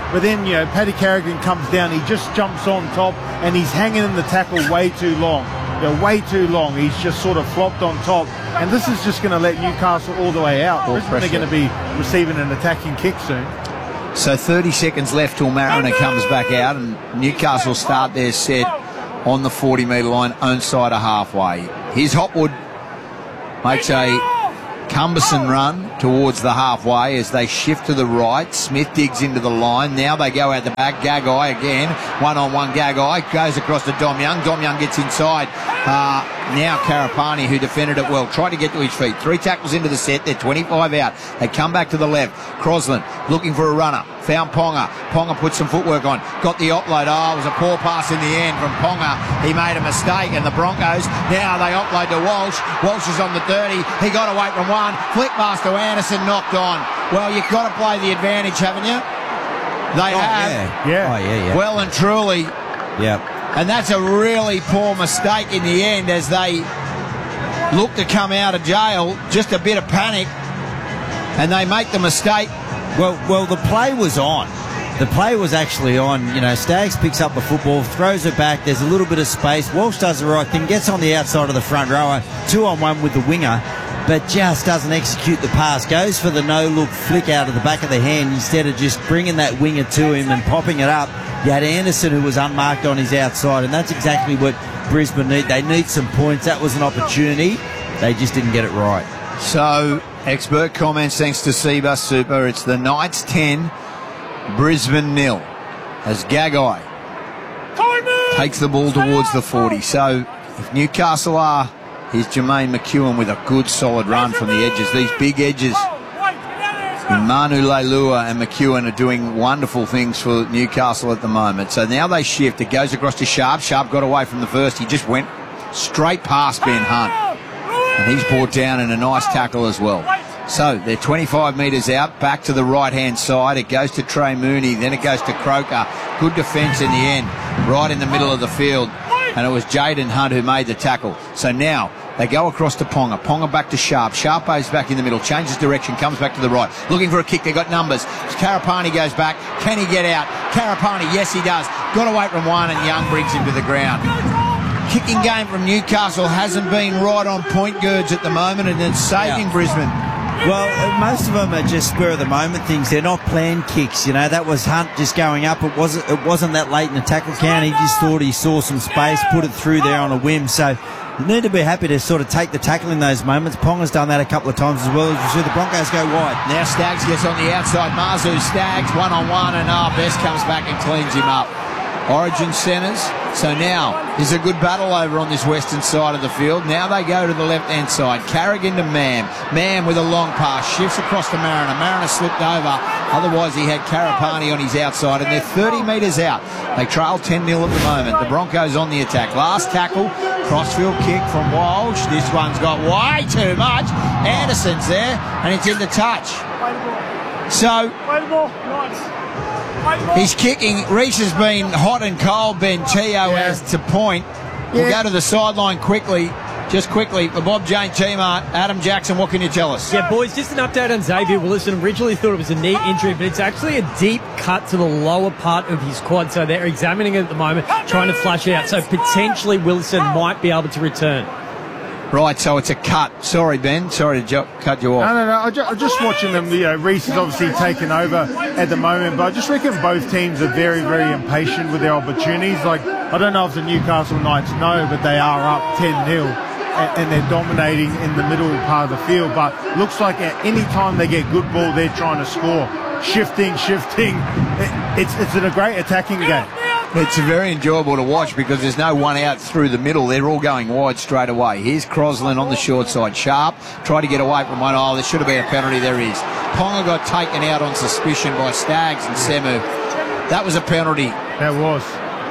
but then, you know, Paddy Carrigan comes down, he just jumps on top, and he's hanging in the tackle way too long. You know, way too long. He's just sort of flopped on top, and this is just going to let Newcastle all the way out. Brisbane are going to be receiving an attacking kick soon. So thirty seconds left till Mariner comes back out, and Newcastle start their set on the forty metre line, own side of halfway. Here's Hopwood, makes a cumbersome run towards the halfway as they shift to the right. Smith digs into the line. Now they go out the back. Gagai again. One-on-one Gagai. Goes across to Dom Young. Dom Young gets inside. Uh, now Karapani, who defended it well, tried to get to his feet. Three tackles into the set. They're twenty-five out. They come back to the left. Crosland looking for a runner. Found Ponga. Ponga put some footwork on. Got the offload. Oh, it was a poor pass in the end from Ponga. He made a mistake, and the Broncos, now they offload to Walsh. Walsh is on the thirty. He got away from one. Flick pass to Anderson, knocked on. Well, you've got to play the advantage, haven't you? They oh, have. Yeah. yeah. Oh, yeah, yeah. Well and truly. Yeah. And that's a really poor mistake in the end as they look to come out of jail. Just a bit of panic. And they make the mistake. Well, well, the play was on. The play was actually on. You know, Staggs picks up the football, throws it back. There's a little bit of space. Walsh does the right thing, gets on the outside of the front rower, two on one with the winger, but just doesn't execute the pass. Goes for the no-look flick out of the back of the hand instead of just bringing that winger to him and popping it up. You had Anderson, who was unmarked on his outside, and that's exactly what Brisbane need. They need some points. That was an opportunity. They just didn't get it right. So, expert comments thanks to Seabus Super. It's the Knights ten, Brisbane nil, as Gagai takes the ball towards the forty. So, if Newcastle are, here's Jermaine McEwen with a good solid run from the edges. These big edges, Manu Leilua and McEwen are doing wonderful things for Newcastle at the moment. So now they shift. It goes across to Sharp. Sharp got away from the first. He just went straight past Ben Hunt. And he's brought down in a nice tackle as well. So they're twenty-five metres out, back to the right-hand side. It goes to Trey Mooney, then it goes to Croker. Good defence in the end, right in the middle of the field. And it was Jaden Hunt who made the tackle. So now they go across to Ponga. Ponga back to Sharp. Sharpo's back in the middle, changes direction, comes back to the right. Looking for a kick, they got numbers. Karapani goes back. Can he get out? Karapani, yes he does. Got away from one and Young brings him to the ground. Kicking game from Newcastle hasn't been right on point girds at the moment, and it's saving yeah. Brisbane. Well, most of them are just spur of the moment things. They're not planned kicks. You know, that was Hunt just going up. It wasn't. It wasn't that late in the tackle count. He just thought he saw some space, put it through there on a whim. So you need to be happy to sort of take the tackle in those moments. Ponga's done that a couple of times as well. As you see the Broncos go wide. Now Staggs gets on the outside. Marzu Staggs one on one, and ah, Best comes back and cleans him up. Origin centres. So now there's a good battle over on this western side of the field. Now they go to the left-hand side. Carrigan to Mam. Mam with a long pass. Shifts across to Mariner. Mariner slipped over. Otherwise he had Karapani on his outside. And they're thirty metres out. They trail ten nil at the moment. The Broncos on the attack. Last tackle. Crossfield kick from Walsh. This one's got way too much. Anderson's there. And it's in the touch. So... he's kicking. Reese has been hot and cold. Ben Teo yeah. as to point. We'll yeah. go to the sideline quickly. Just quickly, for Bob Jane Teamart, Adam Jackson, what can you tell us? Yeah, boys, just an update on Xavier Willison. Originally thought it was a knee injury, but it's actually a deep cut to the lower part of his quad. So they're examining it at the moment, trying to flush it out. So potentially Willison might be able to return. Right, so it's a cut. Sorry, Ben. Sorry to ju- cut you off. No, no, no. I'm just, just watching them. You know, Reese is obviously taken over at the moment, but I just reckon both teams are very, very impatient with their opportunities. Like, I don't know if the Newcastle Knights know, but they are up ten nil, and, and they're dominating in the middle part of the field. But looks like at any time they get good ball, they're trying to score. Shifting, shifting. It, it's, it's a great attacking game. It's very enjoyable to watch because there's no one out through the middle. They're all going wide straight away. Here's Crosland on the short side. Sharp tried to get away from one. Oh, there should have been a penalty. There is. Ponga got taken out on suspicion by Staggs and Semu. That was a penalty. That was.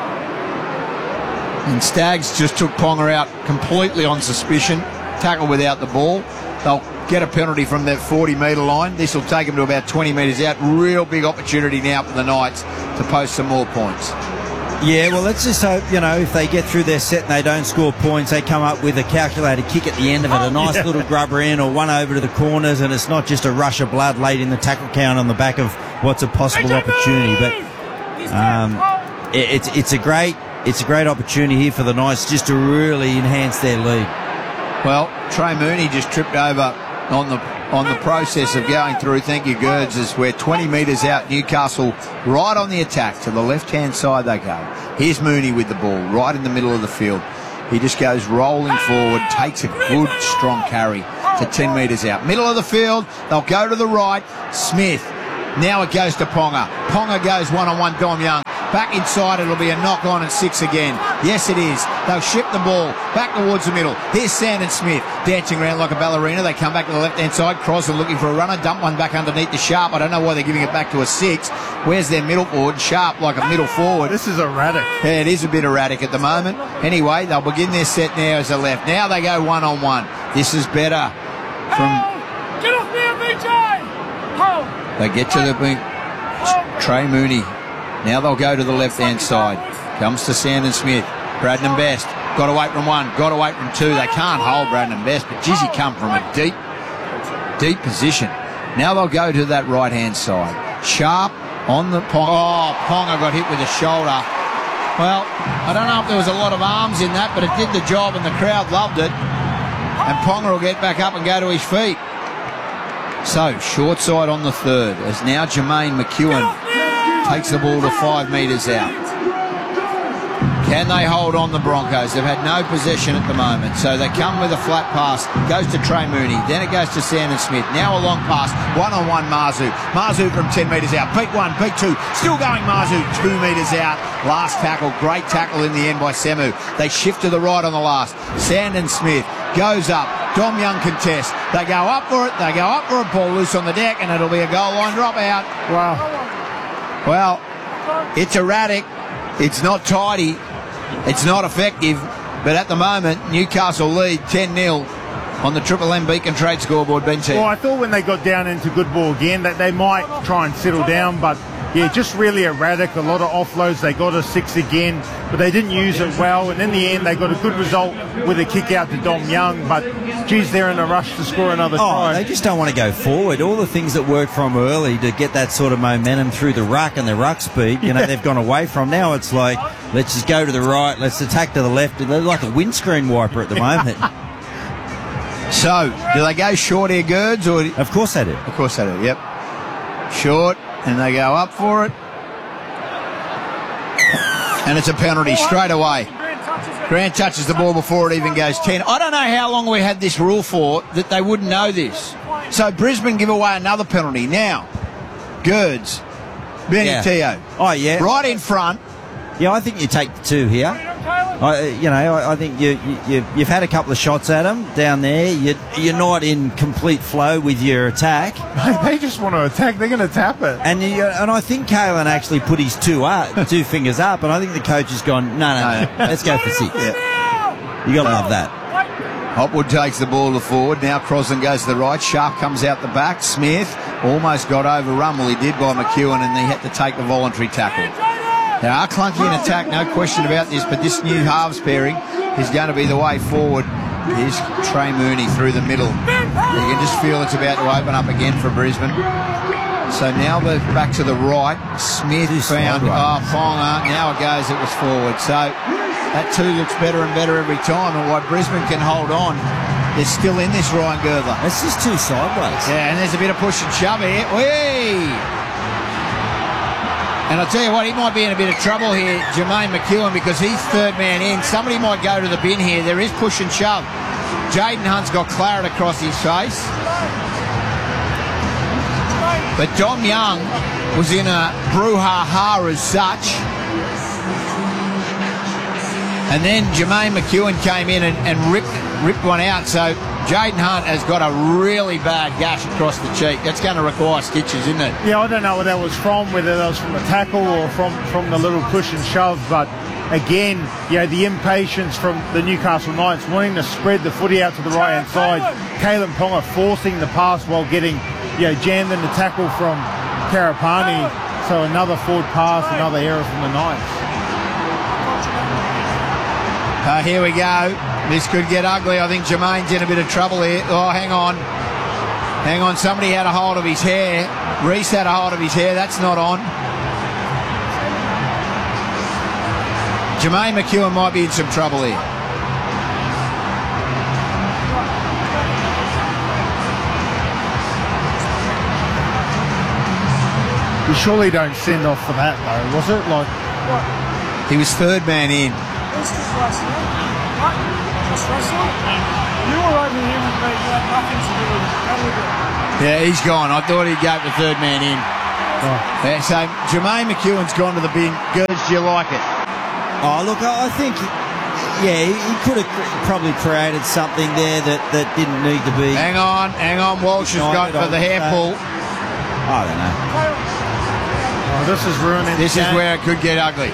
And Staggs just took Ponga out completely on suspicion. Tackle without the ball. They'll get a penalty from that forty metre line. This will take them to about twenty metres out. Real big opportunity now for the Knights to post some more points. Yeah, well, let's just hope, you know, if they get through their set and they don't score points, they come up with a calculated kick at the end of it, a nice yeah. little grubber in or one over to the corners, and it's not just a rush of blood late in the tackle count on the back of what's a possible opportunity. But um, it, it's it's a great it's a great opportunity here for the Knights just to really enhance their lead. Well, Trey Mooney just tripped over on the on the process of going through. Thank you, Gerds, as we're twenty metres out. Newcastle right on the attack. To the left-hand side they go. Here's Mooney with the ball right in the middle of the field. He just goes rolling forward, takes a good, strong carry to ten metres out. Middle of the field, they'll go to the right. Smith. Now it goes to Ponga. Ponga goes one-on-one, Dom Young. Back inside, it'll be a knock-on and six again. Yes, it is. They'll ship the ball back towards the middle. Here's Sandon Smith dancing around like a ballerina. They come back to the left-hand side. Crosland looking for a runner. Dump one back underneath the Sharp. I don't know why they're giving it back to a six. Where's their middle forward? Sharp like a middle forward. This is erratic. Yeah, it is a bit erratic at the moment. Anyway, they'll begin their set now as a left. Now they go one-on-one. This is better from... Get off me, V J! They get to the... Trey Mooney. Now they'll go to the left-hand side. Comes to Sandon Smith. Bradnan Best. Got away from one. Got away from two. They can't hold Bradnan Best, but geez, he come from a deep, deep position. Now they'll go to that right-hand side. Sharp on the Ponga. Oh, Ponga got hit with a shoulder. Well, I don't know if there was a lot of arms in that, but it did the job and the crowd loved it. And Ponga will get back up and go to his feet. So, short side on the third, as now Jermaine McEwen takes the ball to five metres out. Can they hold on the Broncos? They've had no possession at the moment, so they come with a flat pass. Goes to Trey Mooney, then it goes to Sandon Smith. Now a long pass, one-on-one Marzu. Marzu from ten metres out. Beat one, beat two. Still going Marzu, two metres out. Last tackle, great tackle in the end by Semu. They shift to the right on the last. Sandon Smith goes up. Dom Young contest. They go up for it. They go up for it. Ball loose on the deck, and it'll be a goal line dropout. Wow. Well, it's erratic. It's not tidy. It's not effective. But at the moment, Newcastle lead ten nil on the Triple M Beacon Trade scoreboard, Ben T. Well, I thought when they got down into good ball again that they might try and settle down, but yeah, just really erratic. A lot of offloads. They got a six again, but they didn't use it well. And in the end, they got a good result with a kick out to Dom Young. But geez, they're in a rush to score another oh, try. They just don't want to go forward. All the things that worked from early to get that sort of momentum through the ruck and the ruck speed, you know, they've gone away from. Now it's like, let's just go to the right, let's attack to the left. They're like a windscreen wiper at the moment. So, do they go short here, Gerds? Or of course they do. Of course they do, yep. Short, and they go up for it. And it's a penalty straight away. Grant touches the ball before it even goes ten. I don't know how long we had this rule for that they wouldn't know this. So Brisbane give away another penalty. Now, Gerds, Benny yeah. Oh, yeah. Right in front. Yeah, I think you take the two here. I, you know, I, I think you, you, you've had a couple of shots at them down there. You, you're not in complete flow with your attack. They just want to attack. They're going to tap it. And you, and I think Kalen actually put his two up, two fingers up, and I think the coach has gone, no, no, no, let's go for six. Yeah. You got to love that. Hopwood takes the ball to forward. Now Crosland goes to the right. Sharp comes out the back. Smith almost got overrun. Well, he did by McEwen, and he had to take the voluntary tackle. They are clunky in attack, no question about this, but this new halves pairing is going to be the way forward. Here's Trey Mooney through the middle. You can just feel it's about to open up again for Brisbane. So now they're back to the right. Smith found oh, Ponga. Now it goes, it was forward. So that two looks better and better every time, and why Brisbane can hold on. They're still in this, Ryan Girdler. It's just two sideways. Yeah, and there's a bit of push and shove here. Whee! And I'll tell you what, he might be in a bit of trouble here, Jermaine McEwen, because he's third man in. Somebody might go to the bin here. There is push and shove. Jaden Hunt's got claret across his face. But Dom Young was in a brouhaha as such. And then Jermaine McEwen came in and, and ripped, ripped one out. So Jaden Hunt has got a really bad gash across the cheek. That's going to require stitches, isn't it? Yeah, I don't know what that was from, whether that was from the tackle or from, from the little push and shove. But again, you know, the impatience from the Newcastle Knights wanting to spread the footy out to the right-hand side. Kalen Ponga forcing the pass while getting, you know, jammed in the tackle from Karapani. So another forward pass, another error from the Knights. Uh, here we go. This could get ugly. I think Jermaine's in a bit of trouble here. Oh, hang on. Hang on. Somebody had a hold of his hair. Reese had a hold of his hair. That's not on. Jermaine McEwen might be in some trouble here. You surely don't send off for that, though, was it? Like, he was third man in. This is wrestling. What? Just wrestling? You were over here with me. You had nothing to do with it. That was it. Yeah, he's gone. I thought he'd go for third man in. Oh. Yeah, so Jermaine McEwen's gone to the bin. Girls, do you like it? Oh, look, I think, yeah, he, he could have probably created something there that, that didn't need to be. Hang on, hang on. Walsh has gone for the hair pull. I don't know. Oh, this is ruining. This is where it could get ugly.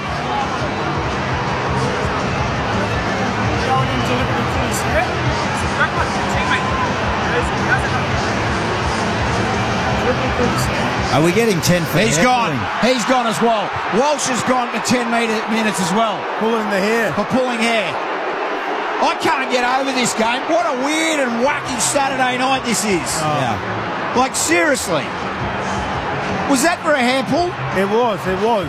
Are we getting ten for He's gone. He's gone as well. Walsh has gone for ten metre, minutes as well. Pulling the hair. For pulling hair. I can't get over this game. What a weird and wacky Saturday night this is. Oh. Yeah. Like, seriously. Was that for a hair pull? It was, it was.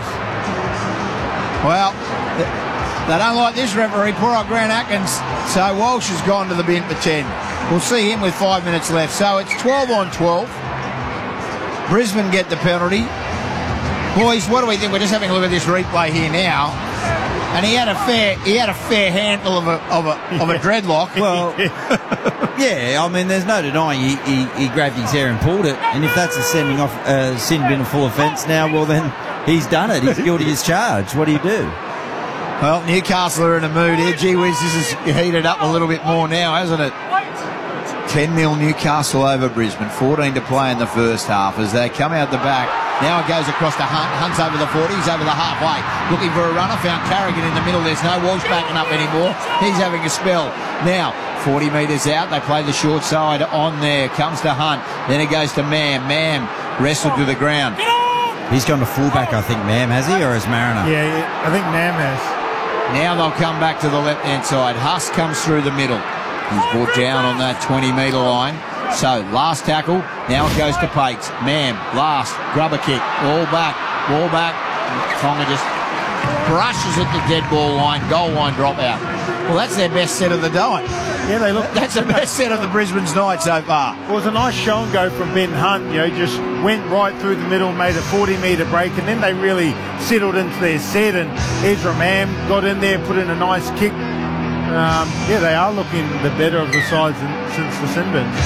Well, they don't like this referee, poor old Grant Atkins. So Walsh has gone to the bin for ten. We'll see him with five minutes left. So it's twelve on twelve. Brisbane get the penalty. Boys, what do we think? We're just having a look at this replay here now. And he had a fair he had a fair handle of a of a of a dreadlock. Well, yeah, I mean, there's no denying he, he, he grabbed his hair and pulled it. And if that's a sending off uh, sin bin of full offence now, well then he's done it. He's guilty as charged. What do you do? Well, Newcastle are in a mood here. Gee whiz, this has heated up a little bit more now, hasn't it? ten nil Newcastle over Brisbane. fourteen to play in the first half as they come out the back. Now it goes across to Hunt. Hunt's over the forty. He's over the halfway. Looking for a runner. Found Carrigan in the middle. There's no Walsh backing up anymore. He's having a spell. Now, forty metres out. They play the short side on there. Comes to Hunt. Then it goes to Mam. Mam wrestled to the ground. He's gone to fullback, I think, Mam, has he? Or is Mariner? Yeah, I think Mam has. Now they'll come back to the left-hand side. Huss comes through the middle. He's brought down on that twenty metre line. So, last tackle. Now it goes to Pates. Mam, last. Grubber kick. All back. Ball back. Tonga just brushes at the dead ball line. Goal line dropout. Well, that's their best set of the night. Yeah, they look. That's the best set of the Brisbane's night so far. It was a nice show and go from Ben Hunt. You know, just went right through the middle, made a forty metre break, and then they really settled into their set. And Ezra Mam got in there, put in a nice kick. Um, yeah, they are looking the better of the sides in, since the sin bins.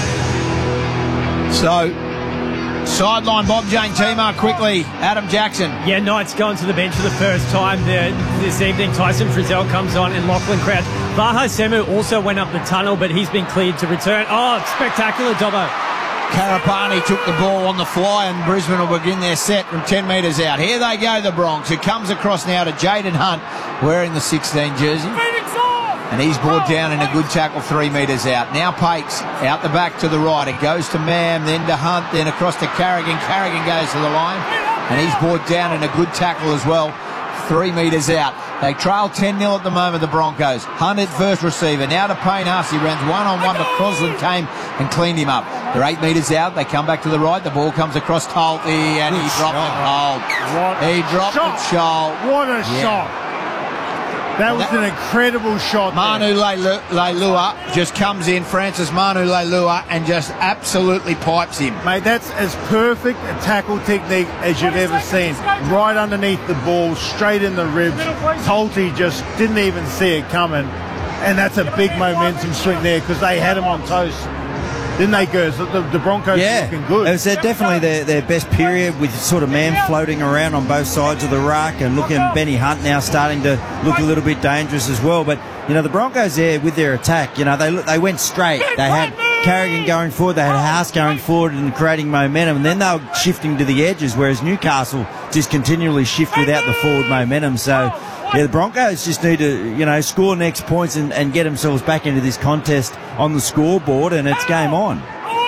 So, sideline Bob Jane Timar quickly. Adam Jackson. Yeah, Knights going to the bench for the first time there this evening. Tyson Frizzell comes on and Lachlan Crouch. Vaha Semu also went up the tunnel, but he's been cleared to return. Oh, spectacular, Dobbo. Karapani took the ball on the fly and Brisbane will begin their set from ten metres out. Here they go, the Bronx. It comes across now to Jaden Hunt wearing the sixteen jersey. And he's brought down in a good tackle three metres out. Now Pates out the back to the right. It goes to Mam, then to Hunt, then across to Carrigan. Carrigan goes to the line. And he's brought down in a good tackle as well. Three metres out. They trail ten nil at the moment, the Broncos. Hunt at first receiver. Now to Payne Huss. He runs one-on-one, but Crosland came and cleaned him up. They're eight metres out. They come back to the right. The ball comes across Tolte, and he dropped it cold. He dropped it shoal. What a yeah. shot. That was an incredible shot. Manu Leilua just comes in, Francis Manu Leilua, and just absolutely pipes him. Mate, that's as perfect a tackle technique as you've ever seen. Right underneath the ball, straight in the ribs. Tolte just didn't even see it coming. And that's a big momentum swing there because they had him on toast. Didn't they, Gers? The, the Broncos yeah. are looking good. It was uh, definitely their, their best period with sort of man floating around on both sides of the ruck and looking at Benny Hunt now starting to look a little bit dangerous as well. But, you know, the Broncos there with their attack, you know, they they went straight. They had Carrigan going forward, they had Haas going forward and creating momentum, and then they were shifting to the edges, whereas Newcastle just continually shift without the forward momentum. So, yeah, the Broncos just need to, you know, score next points and, and get themselves back into this contest on the scoreboard, and it's game on.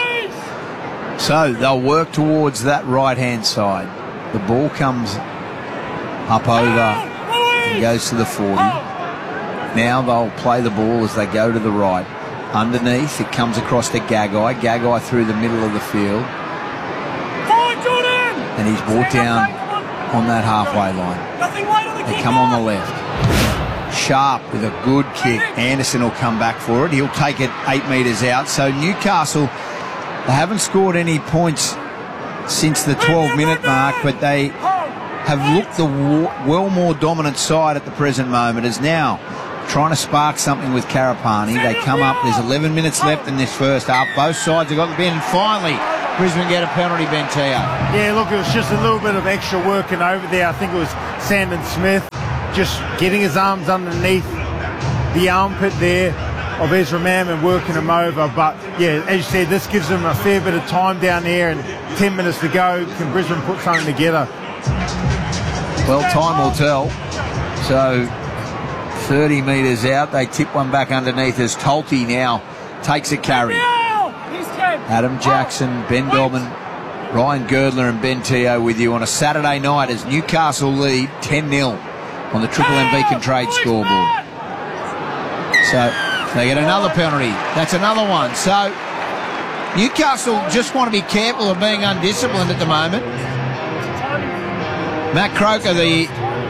So they'll work towards that right-hand side. The ball comes up over and goes to the forty. Now they'll play the ball as they go to the right. Underneath, it comes across to Gagai. Gagai through the middle of the field. And he's brought down on that halfway line. They come on the left. Sharp with a good kick. Anderson will come back for it. He'll take it eight metres out. So Newcastle, they haven't scored any points since the twelve-minute mark, but they have looked the well more dominant side at the present moment. Is now trying to spark something with Karapani. They come up. There's eleven minutes left in this first half. Both sides have got the bend. And finally, Brisbane get a penalty, Ben Teo. Yeah, look, it was just a little bit of extra working over there. I think it was Sandon Smith just getting his arms underneath the armpit there of Ezra Mam and working him over. But, yeah, as you said, this gives them a fair bit of time down there, and ten minutes to go. Can Brisbane put something together? Well, time will tell. So, thirty metres out. They tip one back underneath as Tolte now takes a carry. Adam Jackson, Ben Dobbin, Ryan Girdler and Ben Teo with you on a Saturday night as Newcastle lead ten nil on the Triple M Beacon Trade scoreboard. So they get another penalty. That's another one. So Newcastle just want to be careful of being undisciplined at the moment. Matt Croker, the,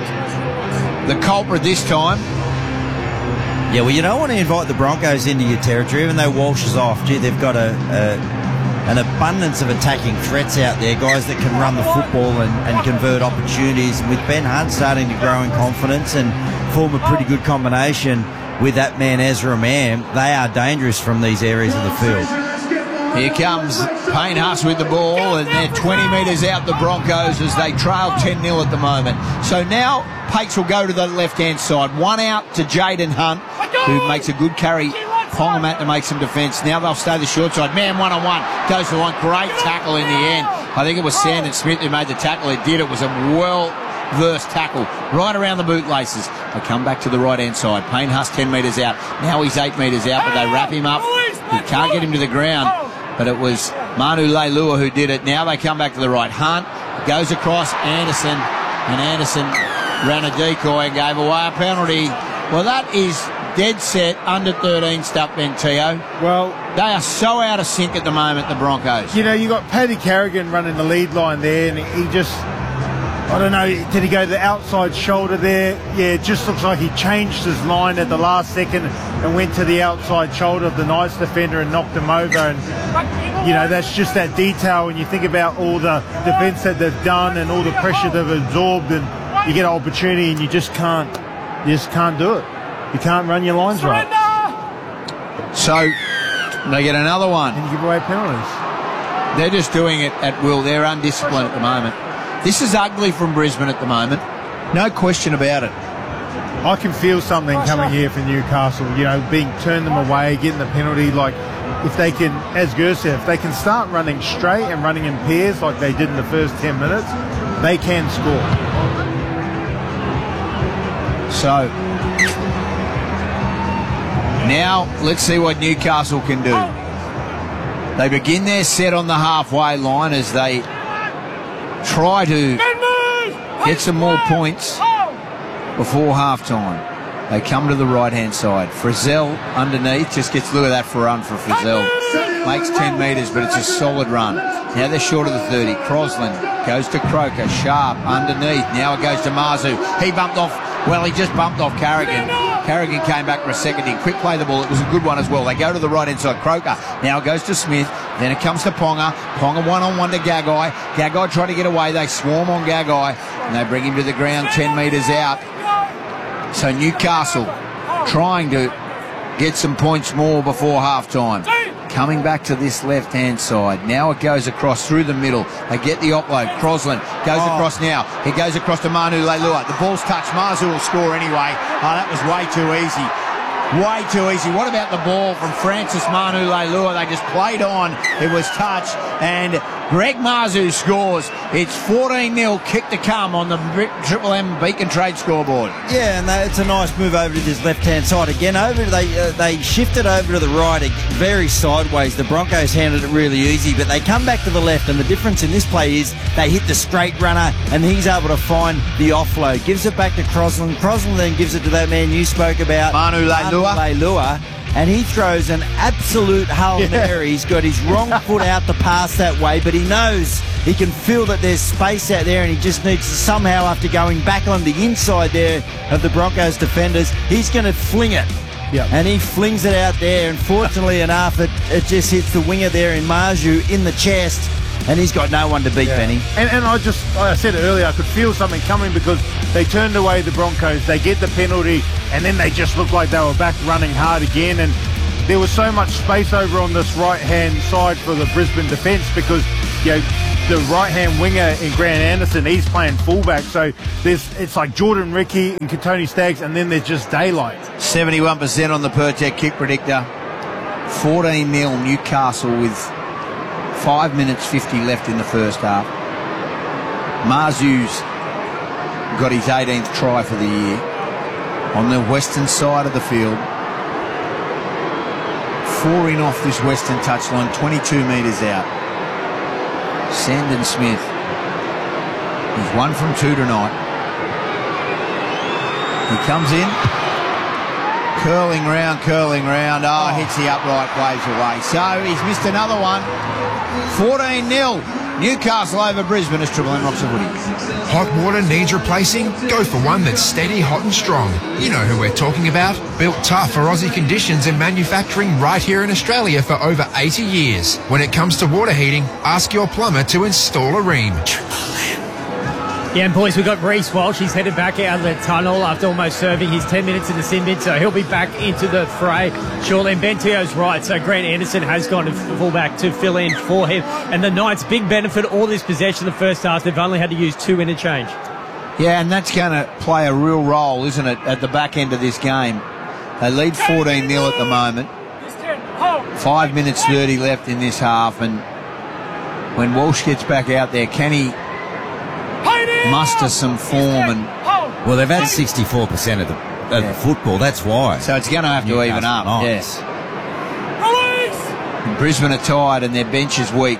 the culprit this time. Yeah, well, you don't want to invite the Broncos into your territory, even though Walsh is off. Gee, they've got a, a an abundance of attacking threats out there, guys that can run the football and, and convert opportunities. With Ben Hunt starting to grow in confidence and form a pretty good combination with that man Ezra Mam, they are dangerous from these areas of the field. Here comes Payne Haas with the ball, and they're twenty metres out, the Broncos, as they trail ten nil at the moment. So now Pakes will go to the left-hand side. One out to Jaden Hunt, who makes a good carry. Pongamat to make some defence. Now they'll stay the short side. Man, one-on-one. Goes to one. Great tackle in the end. I think it was Sandon Smith who made the tackle. It did. It was a well-versed tackle right around the bootlaces. They come back to the right-hand side. Payne Haas ten metres out. Now he's eight metres out, but they wrap him up. He can't get him to the ground. But it was Manu Leilua who did it. Now they come back to the right. Hunt goes across Anderson, and Anderson ran a decoy and gave away a penalty. Well, that is dead set under thirteen stuff, Ben Teo. Well, they are so out of sync at the moment, the Broncos. You know, you got Paddy Carrigan running the lead line there, and he just, I don't know, did he go to the outside shoulder there? Yeah, it just looks like he changed his line at the last second and went to the outside shoulder of the Knights defender and knocked him over. And, you know, that's just that detail when you think about all the defence that they've done and all the pressure they've absorbed, and you get an opportunity and you just can't, you just can't do it. You can't run your lines right. So they get another one. And you give away penalties. They're just doing it at will. They're undisciplined at the moment. This is ugly from Brisbane at the moment. No question about it. I can feel something coming here for Newcastle. You know, being turn them away, getting the penalty. Like, if they can, as Gur said, if they can start running straight and running in pairs like they did in the first ten minutes, they can score. So now let's see what Newcastle can do. They begin their set on the halfway line as they try to get some more points before half-time. They come to the right-hand side. Frizzell underneath, just gets, look at that for run for Frizzell. Makes ten metres, but it's a solid run. Now they're short of the thirty. Crosland goes to Croker. Sharp underneath. Now it goes to Marzu. He bumped off, well, he just bumped off Carrigan. Carrigan came back for a second. He quick play the ball. It was a good one as well. They go to the right-hand side. Croker now it goes to Smith. Then it comes to Ponga. Ponga one-on-one to Gagai. Gagai try to get away. They swarm on Gagai, and they bring him to the ground ten metres out. So Newcastle trying to get some points more before half-time. Coming back to this left-hand side. Now it goes across through the middle. They get the offload. Crosland goes oh. across now. He goes across to Manu Leilua. The ball's touched. Marzu will score anyway. Oh, that was way too easy. Way too easy. What about the ball from Francis Manu Leilua? They just played on. It was touched. And Greg Marzu scores. It's fourteen nil, kick to come on the Triple M Beacon Trade scoreboard. Yeah, and they, it's a nice move over to this left-hand side again. Over they uh, they shifted over to the right, very sideways. The Broncos handled it really easy, but they come back to the left, and the difference in this play is they hit the straight runner, and he's able to find the offload. Gives it back to Crosland. Crosland then gives it to that man you spoke about, Manu Leilua. Leilua. And he throws an absolute Hail Mary. He's got his wrong foot out to pass that way, but he knows he can feel that there's space out there, and he just needs to somehow, after going back on the inside there of the Broncos defenders, he's going to fling it. Yep. And he flings it out there, and fortunately enough, it, it just hits the winger there in Marju in the chest, and he's got no one to beat, yeah. Benny. And, and I just, like I said it earlier, I could feel something coming because they turned away the Broncos, they get the penalty, and then they just looked like they were back running hard again. And there was so much space over on this right-hand side for the Brisbane defence because, you know, the right-hand winger in Grant Anderson, he's playing fullback. So there's it's like Jordan Ricky and Tony Staggs, and then there's just daylight. seventy-one percent on the Pertec kick predictor. fourteen nil Newcastle with five minutes fifty left in the first half. Marzu's got his eighteenth try for the year on the western side of the field. Four in off this western touchline, twenty-two metres out. Sandon Smith. He's one from two tonight. He comes in. Curling round, curling round. Oh, oh. Hits the upright, waves away. So he's missed another one. fourteen nil. Newcastle over Brisbane as Triple M rocks the footy. Hot water needs replacing? Go for one that's steady, hot and strong. You know who we're talking about. Built tough for Aussie conditions and manufacturing right here in Australia for over eighty years. When it comes to water heating, ask your plumber to install a Rheem. Yeah, and boys, we've got Reece Walsh. He's headed back out of the tunnel after almost serving his ten minutes in the sin bin, so he'll be back into the fray shortly. And Ben Teo's right, so Grant Anderson has gone to fullback to fill in for him. And the Knights' big benefit, all this possession in the first half, they've only had to use two interchange. Yeah, and that's going to play a real role, isn't it, at the back end of this game. They lead fourteen nil at the moment. Five minutes thirty left in this half, and when Walsh gets back out there, can he muster some form? And well, they've had sixty-four percent of the, of yeah. the football, that's why. So it's going to have to Newcastle even up, Knights. yes. And Brisbane are tired and their bench is weak.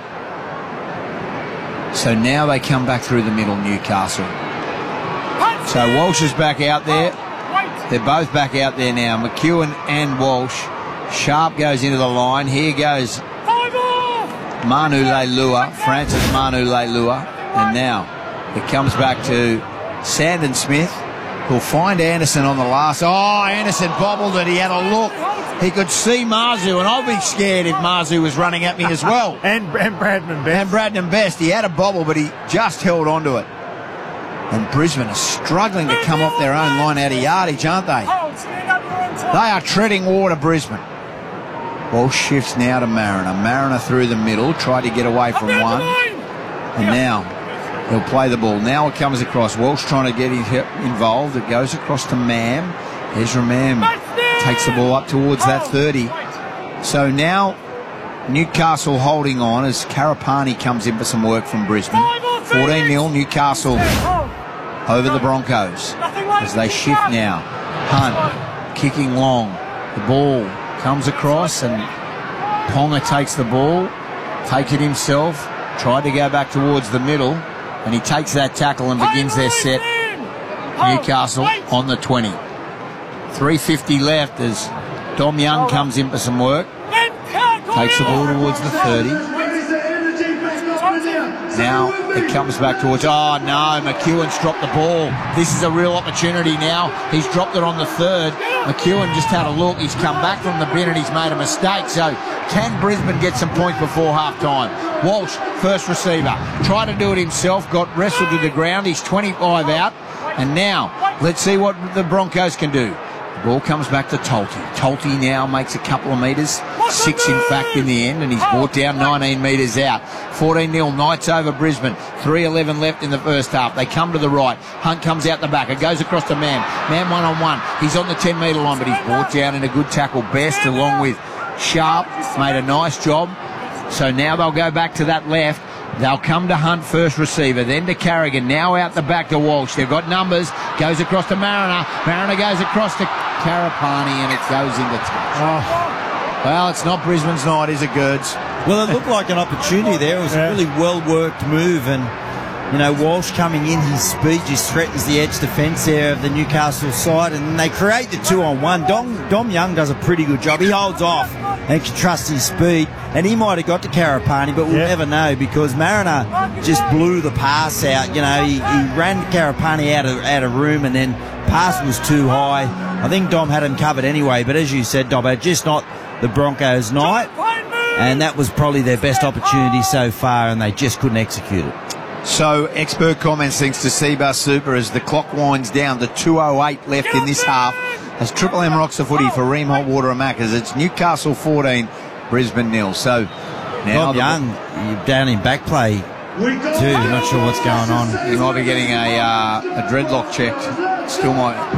So now they come back through the middle, Newcastle. So Walsh is back out there. They're both back out there now, McEwen and Walsh. Sharp goes into the line. Here goes Manu Leilua, Francis Manu Leilua. And now it comes back to Sandon Smith, who'll find Anderson on the last. Oh, Anderson bobbled it. He had a look. He could see Marzu, and I'd be scared if Marzu was running at me as well. and, and Bradman Best. And Bradman Best. He had a bobble, but he just held on to it. And Brisbane are struggling to come off their own line out of yardage, aren't they? They are treading water, Brisbane. Ball shifts now to Mariner. Mariner through the middle, tried to get away from one. And now he'll play the ball. Now it comes across. Walsh trying to get involved. It goes across to Mam. Ezra Mam takes the ball up towards that thirty. So now Newcastle holding on as Karapani comes in for some work from Brisbane. fourteen nil Newcastle over the Broncos as they shift now. Hunt kicking long. The ball comes across and Ponga takes the ball, takes it himself, tried to go back towards the middle, and he takes that tackle and begins their set. Newcastle on the twenty. three fifty left as Dom Young comes in for some work. Takes the ball towards the thirty. Now it comes back towards, oh no, McEwen's dropped the ball. This is a real opportunity now. He's dropped it on the third. McEwen just had a look. He's come back from the bin and he's made a mistake. So can Brisbane get some points before half time? Walsh, first receiver. Tried to do it himself, got wrestled to the ground. He's twenty-five out. And now, let's see what the Broncos can do. The ball comes back to Tolte. Tolte now makes a couple of metres, six in fact in the end, and he's brought down nineteen metres out. fourteen nil Knights over Brisbane. three eleven left in the first half. They come to the right. Hunt comes out the back. It goes across to Mam. Mam one on one. He's on the ten metre line, but he's brought down in a good tackle. Best along with Sharp made a nice job So now they'll go back to that left. They'll come to Hunt, first receiver, then to Carrigan, now out the back to Walsh. They've got numbers, goes across to Mariner. Mariner goes across to Karapani, and it goes into touch. Oh. Well, it's not Brisbane's night, is it, Gerds? Well, it looked like an opportunity there. It was Yeah. a really well-worked move, and, you know, Walsh coming in, his speed just threatens the edge defence there of the Newcastle side, and they create the two-on-one. Dom, Dom Young does a pretty good job. He holds off and can trust his speed, and he might have got to Karapani, but we'll Yeah. never know because Mariner just blew the pass out. You know, he, he ran Karapani out of, out of room, and then pass was too high. I think Dom had him covered anyway, but as you said, Dobbo, just not the Broncos' night, and that was probably their best opportunity so far, and they just couldn't execute it. So, expert comments thanks to Seabus Super as the clock winds down to two oh eight left in this half. As Triple M rocks the footy for Ream Hot Water and Maccas. It's Newcastle fourteen, Brisbane nil. So, now Dom Young you're down in back play too. Not sure what's going on. He might be getting a, uh, a dreadlock checked. Still might